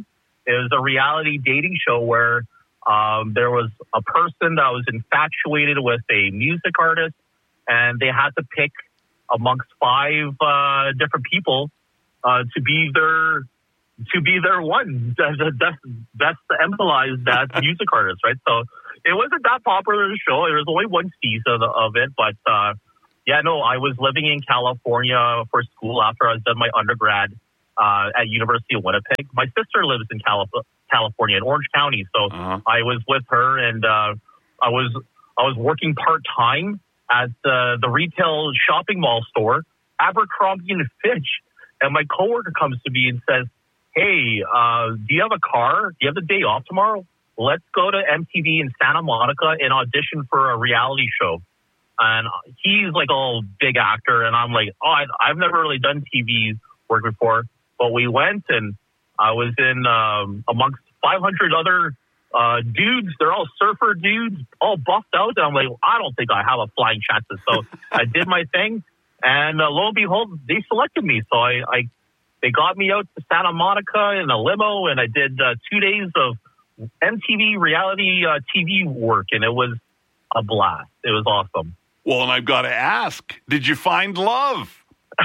[SPEAKER 4] It was a reality dating show where um, there was a person that was infatuated with a music artist, and they had to pick amongst five uh, different people uh, to be their to be their one. That's that's to emphasize that music artist, right? So it wasn't that popular a show. There was only one season of it, but uh, yeah, no, I was living in California for school after I was done my undergrad uh, at University of Winnipeg. My sister lives in Calif- California in Orange County, so uh-huh. I was with her, and uh, I was I was working part time at uh, the retail shopping mall store, Abercrombie and Fitch, and my coworker comes to me and says, "Hey, uh, do you have a car? Do you have the day off tomorrow? Let's go to M T V in Santa Monica and audition for a reality show." And he's like a big actor, and I'm like, "Oh, I, I've never really done T V work before." But we went, and I was in um, amongst five hundred other uh, dudes. They're all surfer dudes, all buffed out. And I'm like, I don't think I have a flying chances. So I did my thing, and uh, lo and behold, they selected me. So I, I they got me out to Santa Monica in a limo, and I did uh, two days of M T V reality uh, T V work, and it was a blast. It was awesome.
[SPEAKER 3] Well, and I've got to ask, did you find love?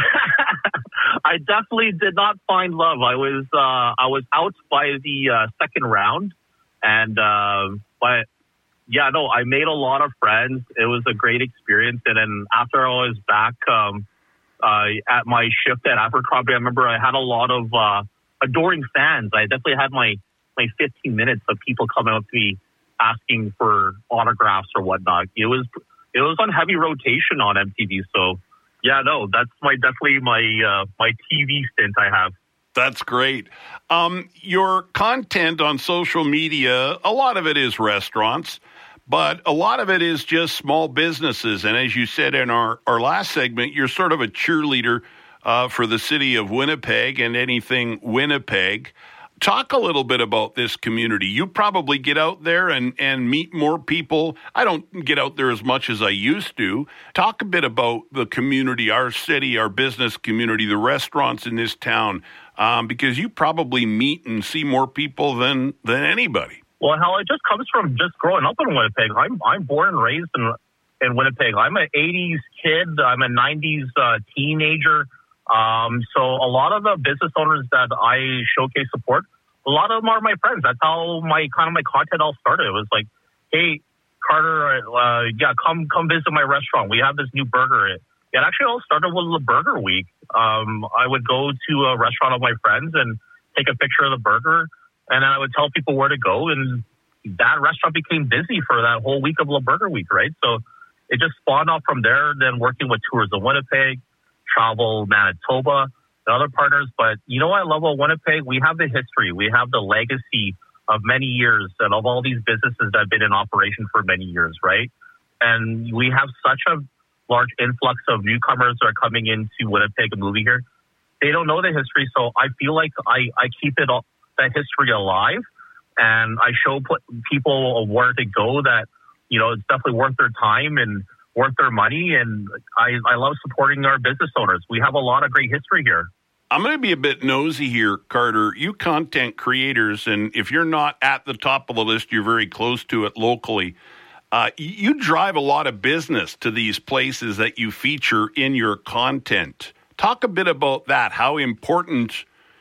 [SPEAKER 4] I definitely did not find love. I was uh, I was out by the uh, second round, and uh, but yeah, no, I made a lot of friends. It was a great experience, and then after I was back um, uh, at my shift at Abercrombie, I remember I had a lot of uh, adoring fans. I definitely had my my fifteen minutes of people coming up to me asking for autographs or whatnot. It was it was on heavy rotation on M T V, so. Yeah, no, that's my definitely my uh, my T V stint I have.
[SPEAKER 3] That's great. Um, your content on social media, a lot of it is restaurants, but a lot of it is just small businesses. And as you said in our, our last segment, you're sort of a cheerleader uh, for the city of Winnipeg and anything Winnipeg. Talk a little bit about this community. You probably get out there and, and meet more people. I don't get out there as much as I used to. Talk a bit about the community, our city, our business community, the restaurants in this town, um, because you probably meet and see more people than than anybody.
[SPEAKER 4] Well, hell, it just comes from just growing up in Winnipeg. I'm I'm born and raised in in Winnipeg. I'm an eighties kid. I'm a nineties uh, teenager. Um, so a lot of the business owners that I showcase support, a lot of them are my friends. That's how my kind of my content all started. It was like, hey, Carter, uh, yeah, come come visit my restaurant. We have this new burger. It, it actually all started with the burger week. Um, I would go to a restaurant of my friends and take a picture of the burger, and then I would tell people where to go, and that restaurant became busy for that whole week of the burger week, right? So it just spawned off from there, then working with Tours of Winnipeg, Travel Manitoba, and other partners. But you know what I love about Winnipeg? We have the history. We have the legacy of many years and of all these businesses that have been in operation for many years, right? And we have such a large influx of newcomers that are coming into Winnipeg and moving here. They don't know the history, so I feel like I, I keep it all, that history alive, and I show people where to go that, you know, it's definitely worth their time and worth their money, and I, I love supporting our business owners. We have a lot of great history here.
[SPEAKER 3] I'm going to be a bit nosy here, Carter. You content creators, and if you're not at the top of the list, you're very close to it locally. Uh, you drive a lot of business to these places that you feature in your content. Talk a bit about that, how important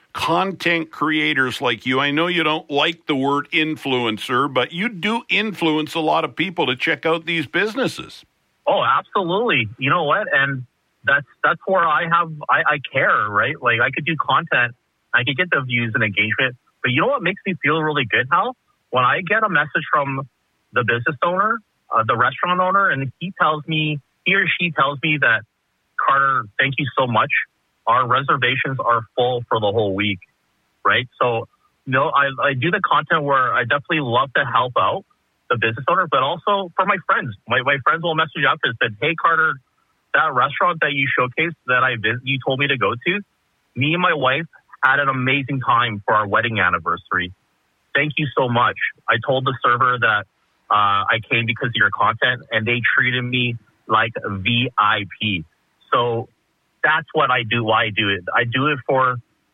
[SPEAKER 3] content creators like you, I know you don't like the word influencer, but you do influence a lot of people to check out these businesses.
[SPEAKER 4] Oh, absolutely. You know what? And that's that's where I have, I, I care, right? Like I could do content, I could get the views and engagement, but you know what makes me feel really good, Hal? When I get a message from the business owner, uh, the restaurant owner, and he tells me, he or she tells me that, Carter, thank you so much. Our reservations are full for the whole week, right? So, you know, I, I do the content where I definitely love to help out the business owner, but also for my friends. My my friends will message after and said, hey, Carter, that restaurant that you showcased that I visit, you told me to go to, me and my wife had an amazing time for our wedding anniversary. Thank you so much. I told the server that uh, I came because of your content, and they treated me like a V I P. So that's what I do, why I do it. I do it for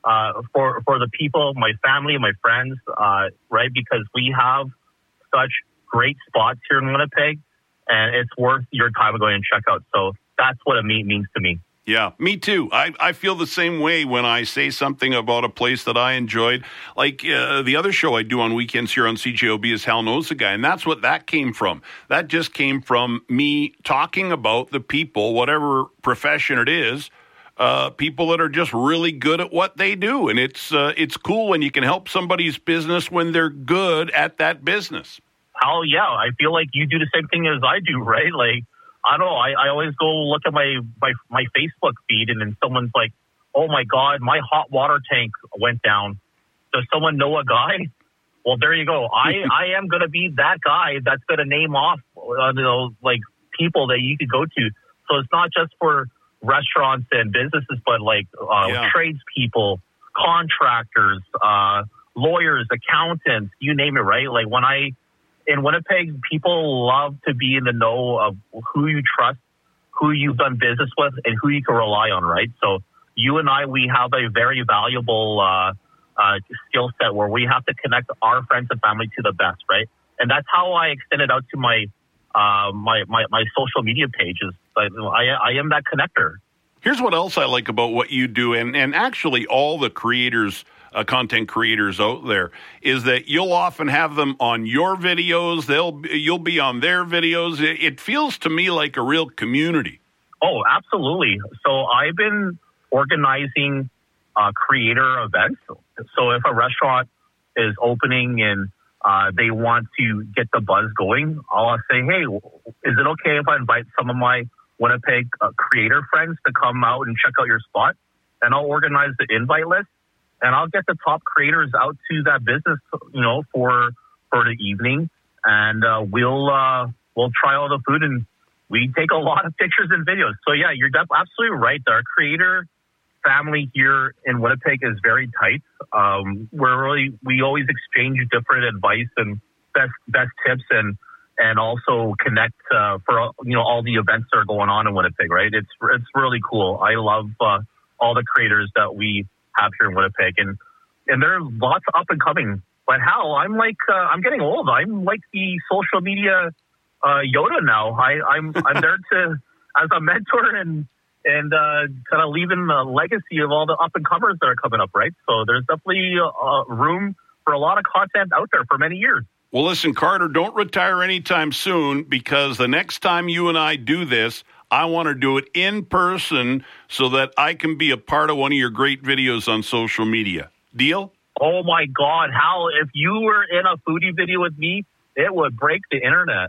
[SPEAKER 4] uh, for for the people, my family, my friends, uh, right? Because we have such great spots here in Winnipeg, and it's worth your time going and check out. So that's what a meet means to me.
[SPEAKER 3] Yeah, me too. I, I feel the same way when I say something about a place that I enjoyed. Like uh, the other show I do on weekends here on C J O B is Hal Knows the Guy, and that's what that came from. That just came from me talking about the people, whatever profession it is, uh, people that are just really good at what they do. And it's uh, it's cool when you can help somebody's business when they're good at that business.
[SPEAKER 4] Hal, yeah, I feel like you do the same thing as I do, right? Like, I don't know. I, I always go look at my, my, my Facebook feed, and then someone's like, oh, my God, my hot water tank went down. Does someone know a guy? Well, there you go. I, I am going to be that guy that's going to name off, uh, you know, like, people that you could go to. So it's not just for restaurants and businesses, but, like, uh,
[SPEAKER 3] Yeah.
[SPEAKER 4] tradespeople, contractors, uh, lawyers, accountants, you name it, right? Like, when I... In Winnipeg, people love to be in the know of who you trust, who you've done business with, and who you can rely on, right? So you and I, we have a very valuable uh, uh, skill set where we have to connect our friends and family to the best, right? And that's how I extend it out to my uh, my, my my social media pages. I, I am that connector.
[SPEAKER 3] Here's what else I like about what you do, and, and actually all the creators, uh, content creators out there, is that you'll often have them on your videos. They'll you'll be on their videos. It, it feels to me like a real community.
[SPEAKER 4] Oh, absolutely. So I've been organizing uh, creator events. So if a restaurant is opening and uh, they want to get the buzz going, I'll say, hey, is it okay if I invite some of my Winnipeg uh, creator friends to come out and check out your spot? And I'll organize the invite list, and I'll get the top creators out to that business, you know, for for the evening, and uh, we'll uh, we'll try all the food, and we take a lot of pictures and videos. So yeah, you're absolutely right. Our creator family here in Winnipeg is very tight. Um, we're really we always exchange different advice and best best tips, and and also connect uh, for you know all the events that are going on in Winnipeg. Right? It's it's really cool. I love uh, all the creators that we have here in Winnipeg, and and there are lots up and coming. But Hal, I'm like uh, I'm getting old. I'm like the social media uh, Yoda now. I, I'm I'm there to as a mentor and and uh, kind of leaving a legacy of all the up and comers that are coming up. Right? So there's definitely uh, room for a lot of content out there for many years.
[SPEAKER 3] Well, listen, Carter, don't retire anytime soon, because the next time you and I do this, I want to do it in person so that I can be a part of one of your great videos on social media. Deal?
[SPEAKER 4] Oh, my God. Hal, if you were in a foodie video with me, it would break the internet.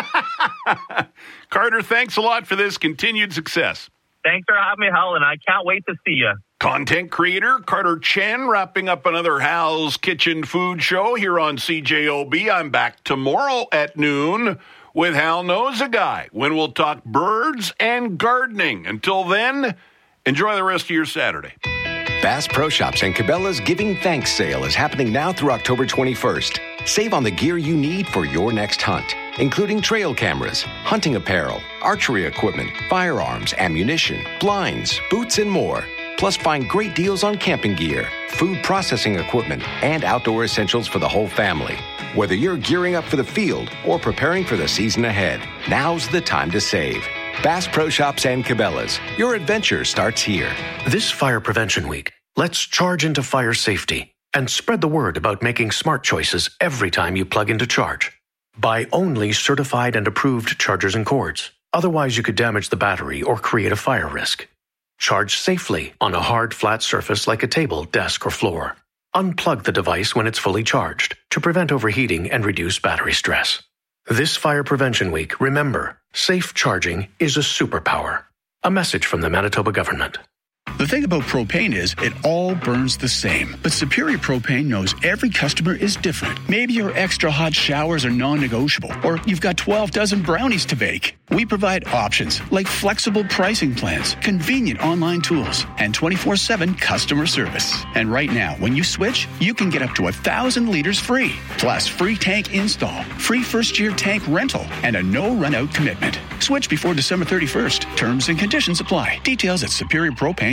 [SPEAKER 3] Carter, thanks a lot for this. Continued success.
[SPEAKER 4] Thanks for having me, Hal, and I can't wait to see you.
[SPEAKER 3] Content creator Carter Chen wrapping up another Hal's Kitchen Food Show here on C J O B. I'm back tomorrow at noon with Hal Knows a Guy, when we'll talk birds and gardening. Until then, enjoy the rest of your Saturday.
[SPEAKER 9] Bass Pro Shops and Cabela's Giving Thanks sale is happening now through October twenty-first. Save on the gear you need for your next hunt, including trail cameras, hunting apparel, archery equipment, firearms, ammunition, blinds, boots, and more. Plus, find great deals on camping gear, food processing equipment, and outdoor essentials for the whole family. Whether you're gearing up for the field or preparing for the season ahead, now's the time to save. Bass Pro Shops and Cabela's. Your adventure starts here.
[SPEAKER 10] This Fire Prevention Week, let's charge into fire safety and spread the word about making smart choices every time you plug into charge. Buy only certified and approved chargers and cords. Otherwise, you could damage the battery or create a fire risk. Charge safely on a hard, flat surface like a table, desk, or floor. Unplug the device when it's fully charged to prevent overheating and reduce battery stress. This Fire Prevention Week, remember, safe charging is a superpower. A message from the Manitoba government.
[SPEAKER 11] The thing about propane is it all burns the same. But Superior Propane knows every customer is different. Maybe your extra hot showers are non-negotiable, or you've got twelve dozen brownies to bake. We provide options like flexible pricing plans, convenient online tools, and twenty-four seven customer service. And right now, when you switch, you can get up to one thousand liters free, plus free tank install, free first-year tank rental, and a no-run-out commitment. Switch before December thirty-first. Terms and conditions apply. Details at superior propane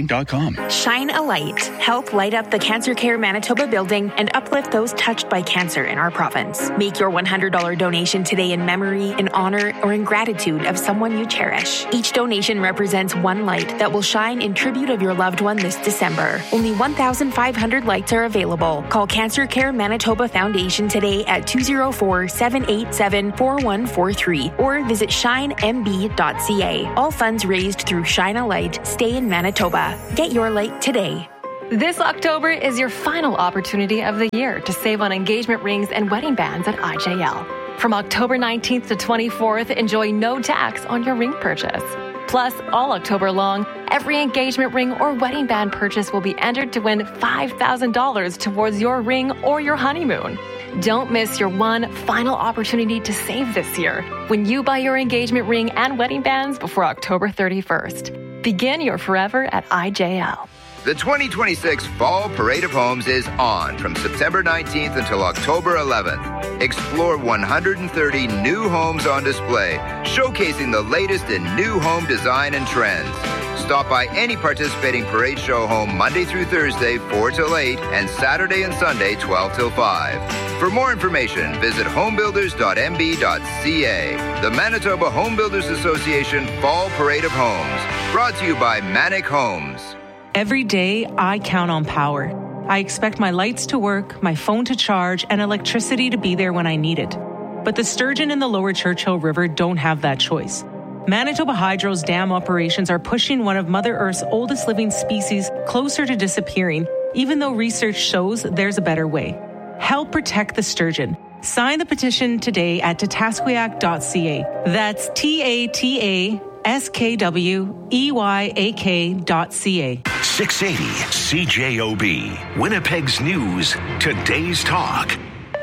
[SPEAKER 11] dot com.
[SPEAKER 5] Shine a light. Help light up the Cancer Care Manitoba building and uplift those touched by cancer in our province. Make your one hundred dollars donation today in memory, in honor, or in gratitude of someone you cherish. Each donation represents one light that will shine in tribute of your loved one this December. Only one thousand five hundred lights are available. Call Cancer Care Manitoba Foundation today at two oh four, seven eight seven, four one four three or visit shine m b dot c a. All funds raised through Shine a Light stay in Manitoba. Get your light today.
[SPEAKER 1] This October is your final opportunity of the year to save on engagement rings and wedding bands at I J L. From October nineteenth to twenty-fourth, enjoy no tax on your ring purchase. Plus, all October long, every engagement ring or wedding band purchase will be entered to win five thousand dollars towards your ring or your honeymoon. Don't miss your one final opportunity to save this year when you buy your engagement ring and wedding bands before October thirty-first. Begin your forever at I J L.
[SPEAKER 8] The twenty twenty-six Fall Parade of Homes is on from September nineteenth until October eleventh. Explore one hundred thirty new homes on display, showcasing the latest in new home design and trends. Stop by any participating parade show home Monday through Thursday, four till eight, and Saturday and Sunday, twelve till five. For more information, visit homebuilders dot m b dot c a. The Manitoba Home Builders Association Fall Parade of Homes, brought to you by Manic Homes.
[SPEAKER 13] Every day, I count on power. I expect my lights to work, my phone to charge, and electricity to be there when I need it. But the sturgeon in the lower Churchill River don't have that choice. Manitoba Hydro's dam operations are pushing one of Mother Earth's oldest living species closer to disappearing, even though research shows there's a better way. Help protect the sturgeon. Sign the petition today at tatasquiac dot c a. That's T A T A S K W E Y A K dot C A.
[SPEAKER 2] six eighty C J O B, Winnipeg's News, Today's Talk.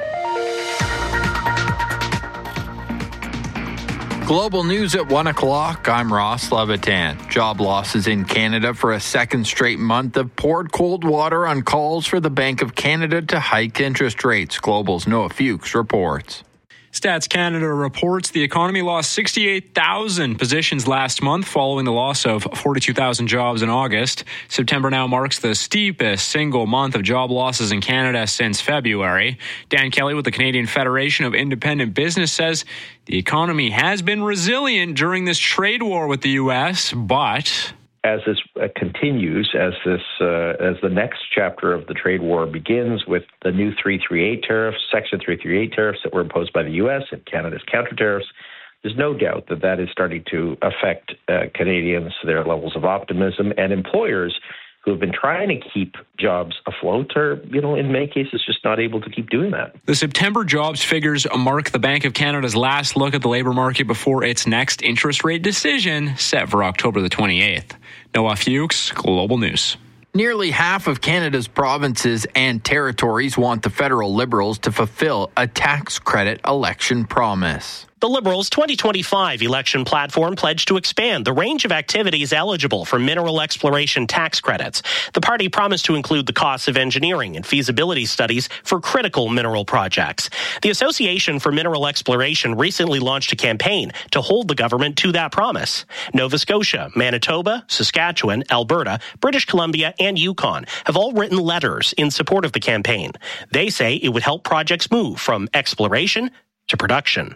[SPEAKER 14] Global News at one o'clock. I'm Ross Levitan. Job losses in Canada for a second straight month have poured cold water on calls for the Bank of Canada to hike interest rates. Global's Noah Fuchs reports.
[SPEAKER 16] Stats Canada reports the economy lost sixty-eight thousand positions last month following the loss of forty-two thousand jobs in August. September now marks the steepest single month of job losses in Canada since February. Dan Kelly with the Canadian Federation of Independent Business says the economy has been resilient during this trade war with the U S, but
[SPEAKER 17] as this uh, continues, as this uh, as the next chapter of the trade war begins with the new three thirty-eight tariffs, Section three thirty-eight tariffs that were imposed by the U S and Canada's counter tariffs, there's no doubt that that is starting to affect uh, Canadians, their levels of optimism, and employers who have been trying to keep jobs afloat are, you know, in many cases just not able to keep doing that.
[SPEAKER 16] The September jobs figures mark the Bank of Canada's last look at the labour market before its next interest rate decision set for October the twenty-eighth. Noah Fuchs, Global News.
[SPEAKER 14] Nearly half of Canada's provinces and territories want the federal Liberals to fulfill a tax credit election promise.
[SPEAKER 18] The Liberals' twenty twenty-five election platform pledged to expand the range of activities eligible for mineral exploration tax credits. The party promised to include the costs of engineering and feasibility studies for critical mineral projects. The Association for Mineral Exploration recently launched a campaign to hold the government to that promise. Nova Scotia, Manitoba, Saskatchewan, Alberta, British Columbia, and Yukon have all written letters in support of the campaign. They say it would help projects move from exploration to production.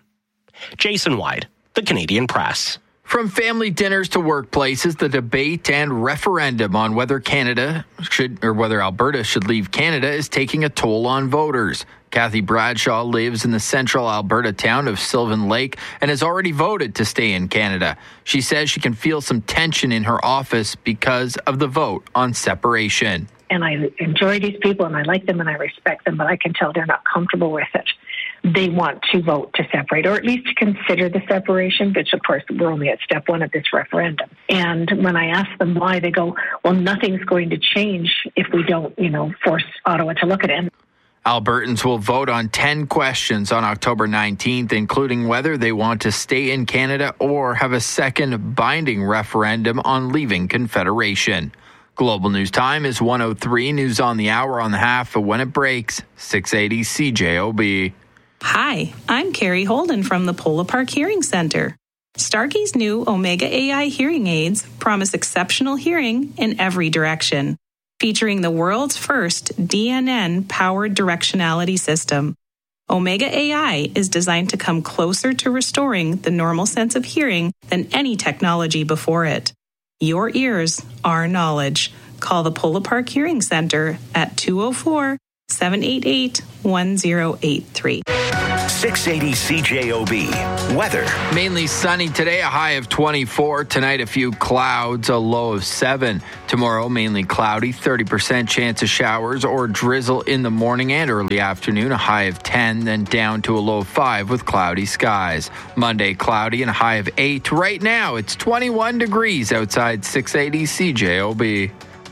[SPEAKER 18] Jason Wyde, The Canadian Press.
[SPEAKER 14] From family dinners to workplaces, the debate and referendum on whether Canada should or whether Alberta should leave Canada is taking a toll on voters. Kathy Bradshaw lives in the central Alberta town of Sylvan Lake and has already voted to stay in Canada. She says she can feel some tension in her office because of the vote on separation.
[SPEAKER 19] And I enjoy these people and I like them and I respect them, but I can tell they're not comfortable with it. They want to vote to separate, or at least to consider the separation, which, of course, we're only at step one of this referendum. And when I ask them why, they go, well, nothing's going to change if we don't, you know, force Ottawa to look at it.
[SPEAKER 14] Albertans will vote on ten questions on October nineteenth, including whether they want to stay in Canada or have a second binding referendum on leaving Confederation. Global News Time is one oh three. News on the hour on the half of when it breaks. six eighty C J O B.
[SPEAKER 21] Hi, I'm Carrie Holden from the Polo Park Hearing Center.
[SPEAKER 13] Starkey's new Omega A I hearing aids promise exceptional hearing in every direction, featuring the world's first D N N-powered directionality system. Omega A I is designed to come closer to restoring the normal sense of hearing than any technology before it. Your ears are knowledge. Call the Polo Park Hearing Center at two oh four, seven eight eight, one oh eight three.
[SPEAKER 2] six eighty C J O B. Weather.
[SPEAKER 14] Mainly sunny today, a high of twenty-four. Tonight, a few clouds, a low of seven. Tomorrow, mainly cloudy, thirty percent chance of showers or drizzle in the morning and early afternoon, a high of ten, then down to a low of five with cloudy skies. Monday, cloudy and a high of eight. Right now, it's twenty-one degrees outside six eighty C J O B.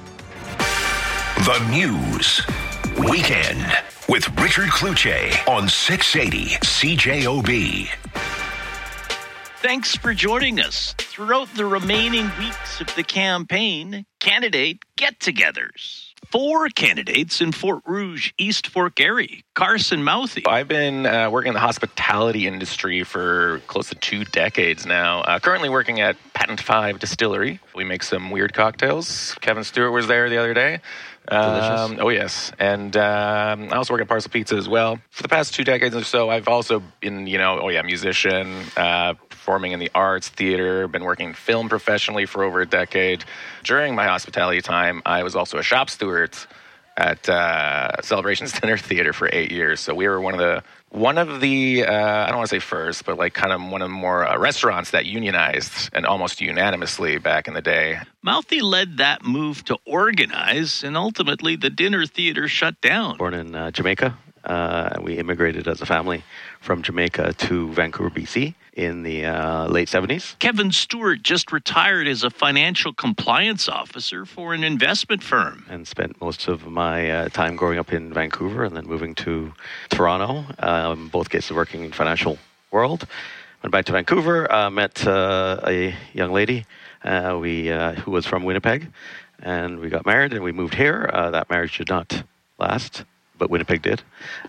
[SPEAKER 2] The News. Weekend with Richard Cloutier on six eighty C J O B.
[SPEAKER 6] Thanks for joining us. Throughout the remaining weeks of the campaign, candidate get-togethers. Four candidates in Fort Rouge, East Fork area. Carson Mouthy.
[SPEAKER 7] I've been uh, working in the hospitality industry for close to two decades now. Uh, currently working at Patent five Distillery. We make some weird cocktails. Kevin Stewart was there the other day. Um, oh, yes. And um, I also work at Parcel Pizza as well. For the past two decades or so, I've also been, you know, oh, yeah, musician, uh, performing in the arts, theater, been working in film professionally for over a decade. During my hospitality time, I was also a shop steward at uh, Celebrations Dinner Theater for eight years. So we were one of the one of the uh, I don't want to say first, but like kind of one of the more uh, restaurants that unionized and almost unanimously back in the day.
[SPEAKER 6] Mouthy led that move to organize, and ultimately the dinner theater shut down.
[SPEAKER 12] Born in uh, Jamaica, uh, we immigrated as a family from Jamaica to Vancouver, B C in the uh, late seventies.
[SPEAKER 6] Kevin Stewart just retired as a financial compliance officer for an investment firm.
[SPEAKER 12] And spent most of my uh, time growing up in Vancouver and then moving to Toronto, um, both cases working in financial world. Went back to Vancouver, uh, met uh, a young lady uh, we uh, who was from Winnipeg, and we got married and we moved here. Uh, that marriage did not last, but Winnipeg did.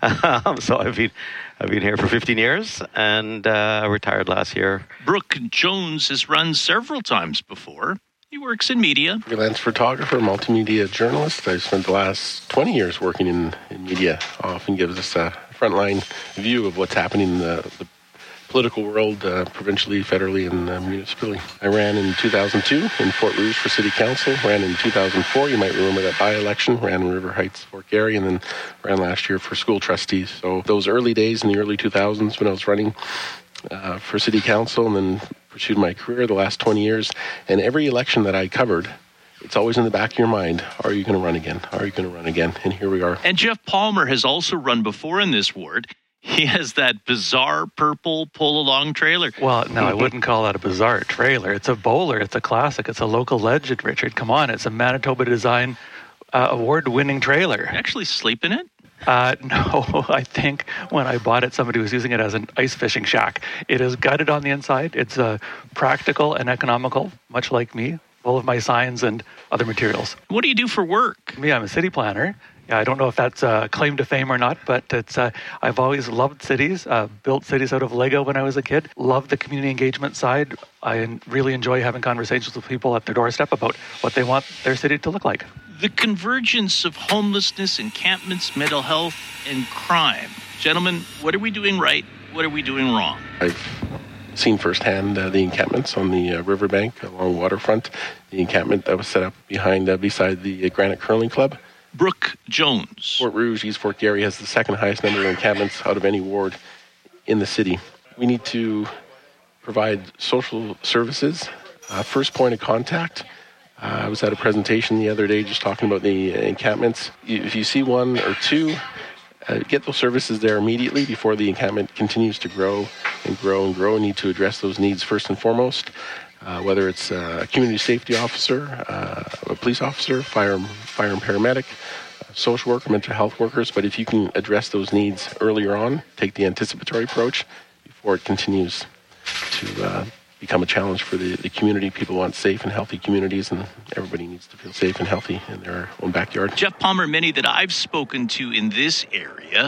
[SPEAKER 12] Um, so I've been I've been here for fifteen years and uh, retired last year.
[SPEAKER 6] Brooke Jones has run several times before. He works in media.
[SPEAKER 21] Freelance photographer, multimedia journalist. I've spent the last twenty years working in, in media. Often gives us a frontline view of what's happening in the, the political world, uh, provincially, federally, and uh, municipally. I ran in two thousand two in Fort Rouge for City Council. Ran in two thousand four. You might remember that by-election. Ran in River Heights, Fork area, and then ran last year for school trustees. So those early days in the early two thousands when I was running uh, for City Council, and then pursued my career the last twenty years. And every election that I covered, it's always in the back of your mind, are you going to run again? Are you going to run again? And here we are.
[SPEAKER 6] And Jeff Palmer has also run before in this ward. He has that bizarre purple pull-along trailer.
[SPEAKER 22] Well, no, I wouldn't call that a bizarre trailer. It's a bowler. It's a classic. It's a local legend, Richard. Come on. It's a Manitoba Design uh, award-winning trailer.
[SPEAKER 6] You actually sleep in it?
[SPEAKER 22] Uh, no, I think when I bought it, somebody was using it as an ice fishing shack. It is gutted on the inside. It's uh, practical and economical, much like me, full of my signs and other materials.
[SPEAKER 6] What do you do for work?
[SPEAKER 22] Me, I'm a city planner. Yeah, I don't know if that's a claim to fame or not, but it's. Uh, I've always loved cities, uh, built cities out of Lego when I was a kid, loved the community engagement side. I really enjoy having conversations with people at their doorstep about what they want their city to look like.
[SPEAKER 6] The convergence of homelessness, encampments, mental health, and crime. Gentlemen, what are we doing right? What are we doing wrong?
[SPEAKER 21] I've seen firsthand uh, the encampments on the uh, riverbank along waterfront, the encampment that was set up behind, uh, beside the uh, Granite Curling Club.
[SPEAKER 6] Brooke Jones.
[SPEAKER 21] Fort Rouge, East Fork area has the second highest number of encampments out of any ward in the city. We need to provide social services. Uh, first point of contact. Uh, I was at a presentation the other day just talking about the encampments. If you see one or two, uh, get those services there immediately before the encampment continues to grow and grow and grow. We need to address those needs first and foremost. Uh, whether it's a community safety officer, uh, a police officer, fire, fire and paramedic, social worker, mental health workers. But if you can address those needs earlier on, take the anticipatory approach before it continues to uh, become a challenge for the, the community. People want safe and healthy communities, and everybody needs to feel safe and healthy in their own backyard.
[SPEAKER 6] Jeff Palmer, many that I've spoken to in this area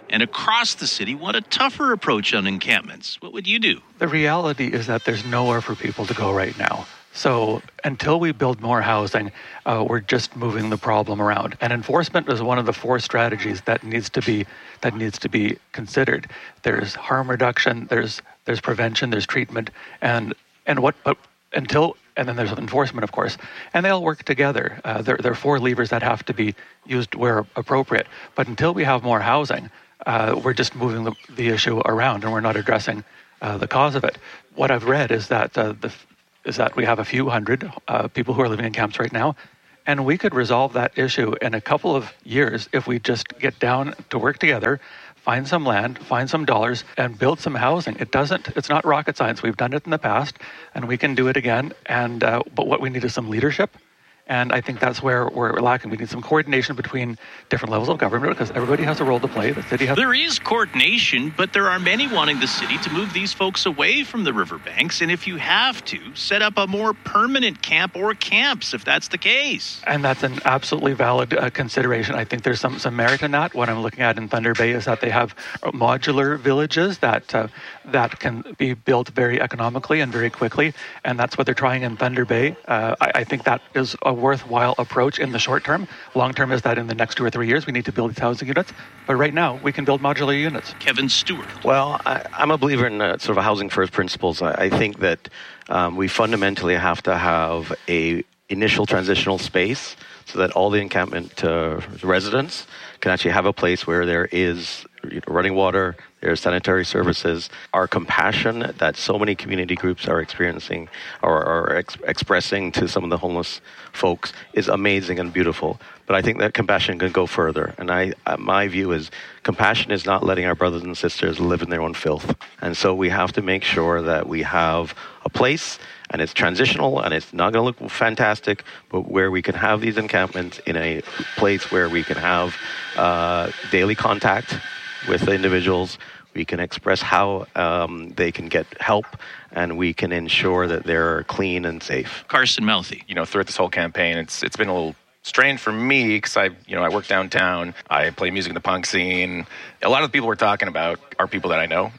[SPEAKER 6] and across the city want a tougher approach on encampments. What would you do?
[SPEAKER 22] The reality is that there's nowhere for people to go right now. So until we build more housing, uh, we're just moving the problem around. And enforcement is one of the four strategies that needs to be that needs to be considered. There's harm reduction, there's there's prevention, there's treatment, and and what but until and then there's enforcement, of course, and they all work together. Uh, there, there are four levers that have to be used where appropriate. But until we have more housing, uh, we're just moving the, the issue around, and we're not addressing uh, the cause of it. What I've read is that uh, the is that we have a few hundred uh, people who are living in camps right now, and we could resolve that issue in a couple of years if we just get down to work together, find some land, find some dollars, and build some housing. It doesn't, it's not rocket science. We've done it in the past, and we can do it again. And uh, but what we need is some leadership. And I think that's where we're lacking. We need some coordination between different levels of government because everybody has a role to play. The city has.
[SPEAKER 6] There is coordination, but there are many wanting the city to move these folks away from the riverbanks. And if you have to, set up a more permanent camp or camps if that's the case.
[SPEAKER 22] And that's an absolutely valid uh, consideration. I think there's some, some merit in that. What I'm looking at in Thunder Bay is that they have modular villages that uh, that can be built very economically and very quickly. And that's what they're trying in Thunder Bay. Uh, I, I think that is a worthwhile approach in the short term. Long term is that in the next two or three years we need to build these housing units. But right now we can build modular units.
[SPEAKER 6] Kevin Stewart.
[SPEAKER 12] Well, I, I'm a believer in uh, sort of housing first principles. I, I think that um, we fundamentally have to have a initial transitional space so that all the encampment uh, residents can actually have a place where there is you know, running water, there's sanitary services. Our compassion that so many community groups are experiencing or are ex- expressing to some of the homeless folks is amazing and beautiful. But I think that compassion can go further. And I, uh, my view is compassion is not letting our brothers and sisters live in their own filth. And so we have to make sure that we have a place, and it's transitional, and it's not going to look fantastic, but where we can have these encampments in a place where we can have uh, daily contact with the individuals. We can express how um, they can get help, and we can ensure that they're clean and safe.
[SPEAKER 6] Carson Mouthy.
[SPEAKER 7] You know, throughout this whole campaign, it's it's been a little strange for me because I, you know, I work downtown. I play music in the punk scene. A lot of the people we're talking about are people that I know.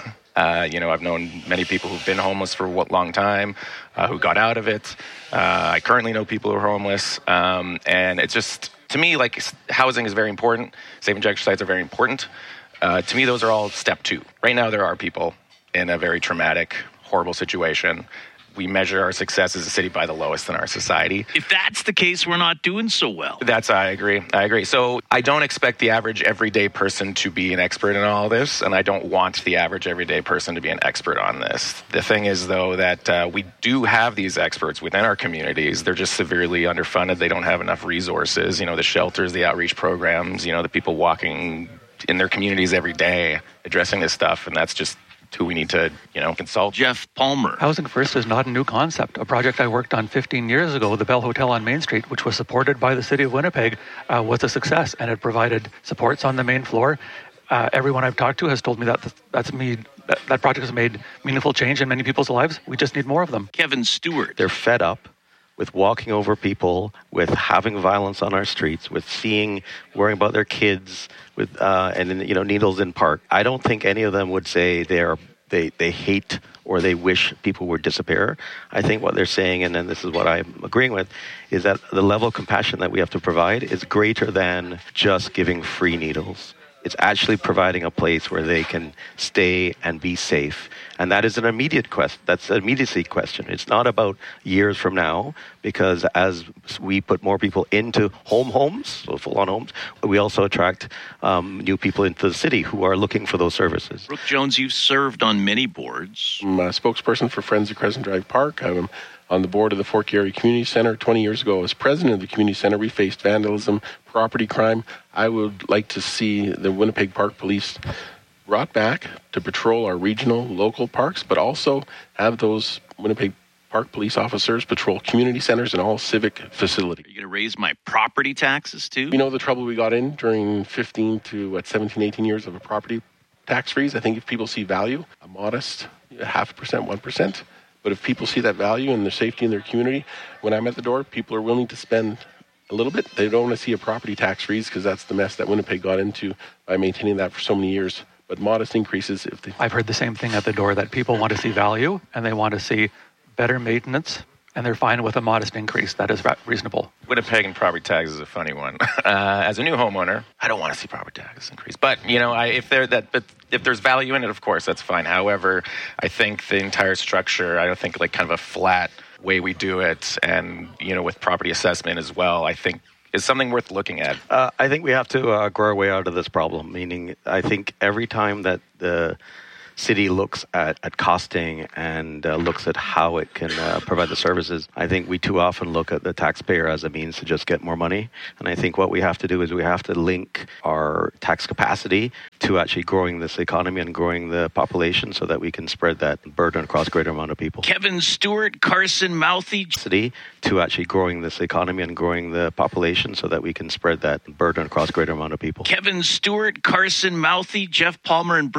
[SPEAKER 7] Uh, you know, I've known many people who've been homeless for a long time, uh, who got out of it. Uh, I currently know people who are homeless. Um, and it's just, to me, like, housing is very important. Safe injection sites are very important. Uh, to me, those are all step two. Right now, there are people in a very traumatic, horrible situation. We measure our success as a city by the lowest in our society.
[SPEAKER 6] If that's the case, we're not doing so well.
[SPEAKER 7] That's, I agree. I agree. So I don't expect the average everyday person to be an expert in all this, and I don't want the average everyday person to be an expert on this. The thing is, though, that uh, we do have these experts within our communities. They're just severely underfunded. They don't have enough resources. You know, the shelters, the outreach programs, you know, the people walking in their communities every day addressing this stuff, and that's just who we need to, you know, consult.
[SPEAKER 6] Jeff Palmer.
[SPEAKER 22] Housing First is not a new concept. A project I worked on fifteen years ago, the Bell Hotel on Main Street, which was supported by the City of Winnipeg, uh, was a success, and it provided supports on the main floor. Uh, everyone I've talked to has told me that that's made, that, that project has made meaningful change in many people's lives. We just need more of them.
[SPEAKER 6] Kevin Stewart.
[SPEAKER 12] They're fed up with walking over people, with having violence on our streets, with seeing, worrying about their kids, with uh, and you know needles in park. I don't think any of them would say they are they they hate or they wish people would disappear. I think what they're saying, and then this is what I'm agreeing with, is that the level of compassion that we have to provide is greater than just giving free needles. It's actually providing a place where they can stay and be safe. And that is an immediate question. That's an immediacy question. It's not about years from now, because as we put more people into home homes, so full-on homes, we also attract um, new people into the city who are looking for those services.
[SPEAKER 6] Brooke Jones, you've served on many boards.
[SPEAKER 21] I'm a spokesperson for Friends of Crescent Drive Park. I'm on the board of the Fort Garry Community Centre. twenty years ago, as president of the Community Centre, we faced vandalism, property crime. I would like to see the Winnipeg Park Police brought back to patrol our regional, local parks, but also have those Winnipeg Park police officers patrol community centres and all civic facilities.
[SPEAKER 6] Are you going to raise my property taxes too?
[SPEAKER 21] You know the trouble we got in during fifteen to what, seventeen, eighteen years of a property tax freeze? I think if people see value, a modest half a percent, one percent, but if people see that value and the safety in their community, when I'm at the door, people are willing to spend a little bit. They don't want to see a property tax freeze because that's the mess that Winnipeg got into by maintaining that for so many years. But modest increases if they...
[SPEAKER 22] I've heard the same thing at the door, that people want to see value and they want to see better maintenance, and they're fine with a modest increase. That is reasonable.
[SPEAKER 7] Winnipeg and property tax is a funny one. Uh, as a new homeowner, I don't want to see property taxes increase. But you know, I, if there that, but if there's value in it, of course, that's fine. However, I think the entire structure, I don't think like kind of a flat way we do it, and you know, with property assessment as well, I think is something worth looking at.
[SPEAKER 12] Uh, I think we have to uh, grow our way out of this problem. Meaning, I think every time that the city looks at, at costing and uh, looks at how it can uh, provide the services, I think we too often look at the taxpayer as a means to just get more money. And I think what we have to do is we have to link our tax capacity to actually growing this economy and growing the population so that we can spread that burden across a greater amount of people.
[SPEAKER 6] Kevin Stewart, Carson Mouthy.
[SPEAKER 12] City to actually growing this economy and growing the population so that we can spread that burden across a greater amount of people.
[SPEAKER 6] Kevin Stewart, Carson Mouthy, Jeff Palmer, and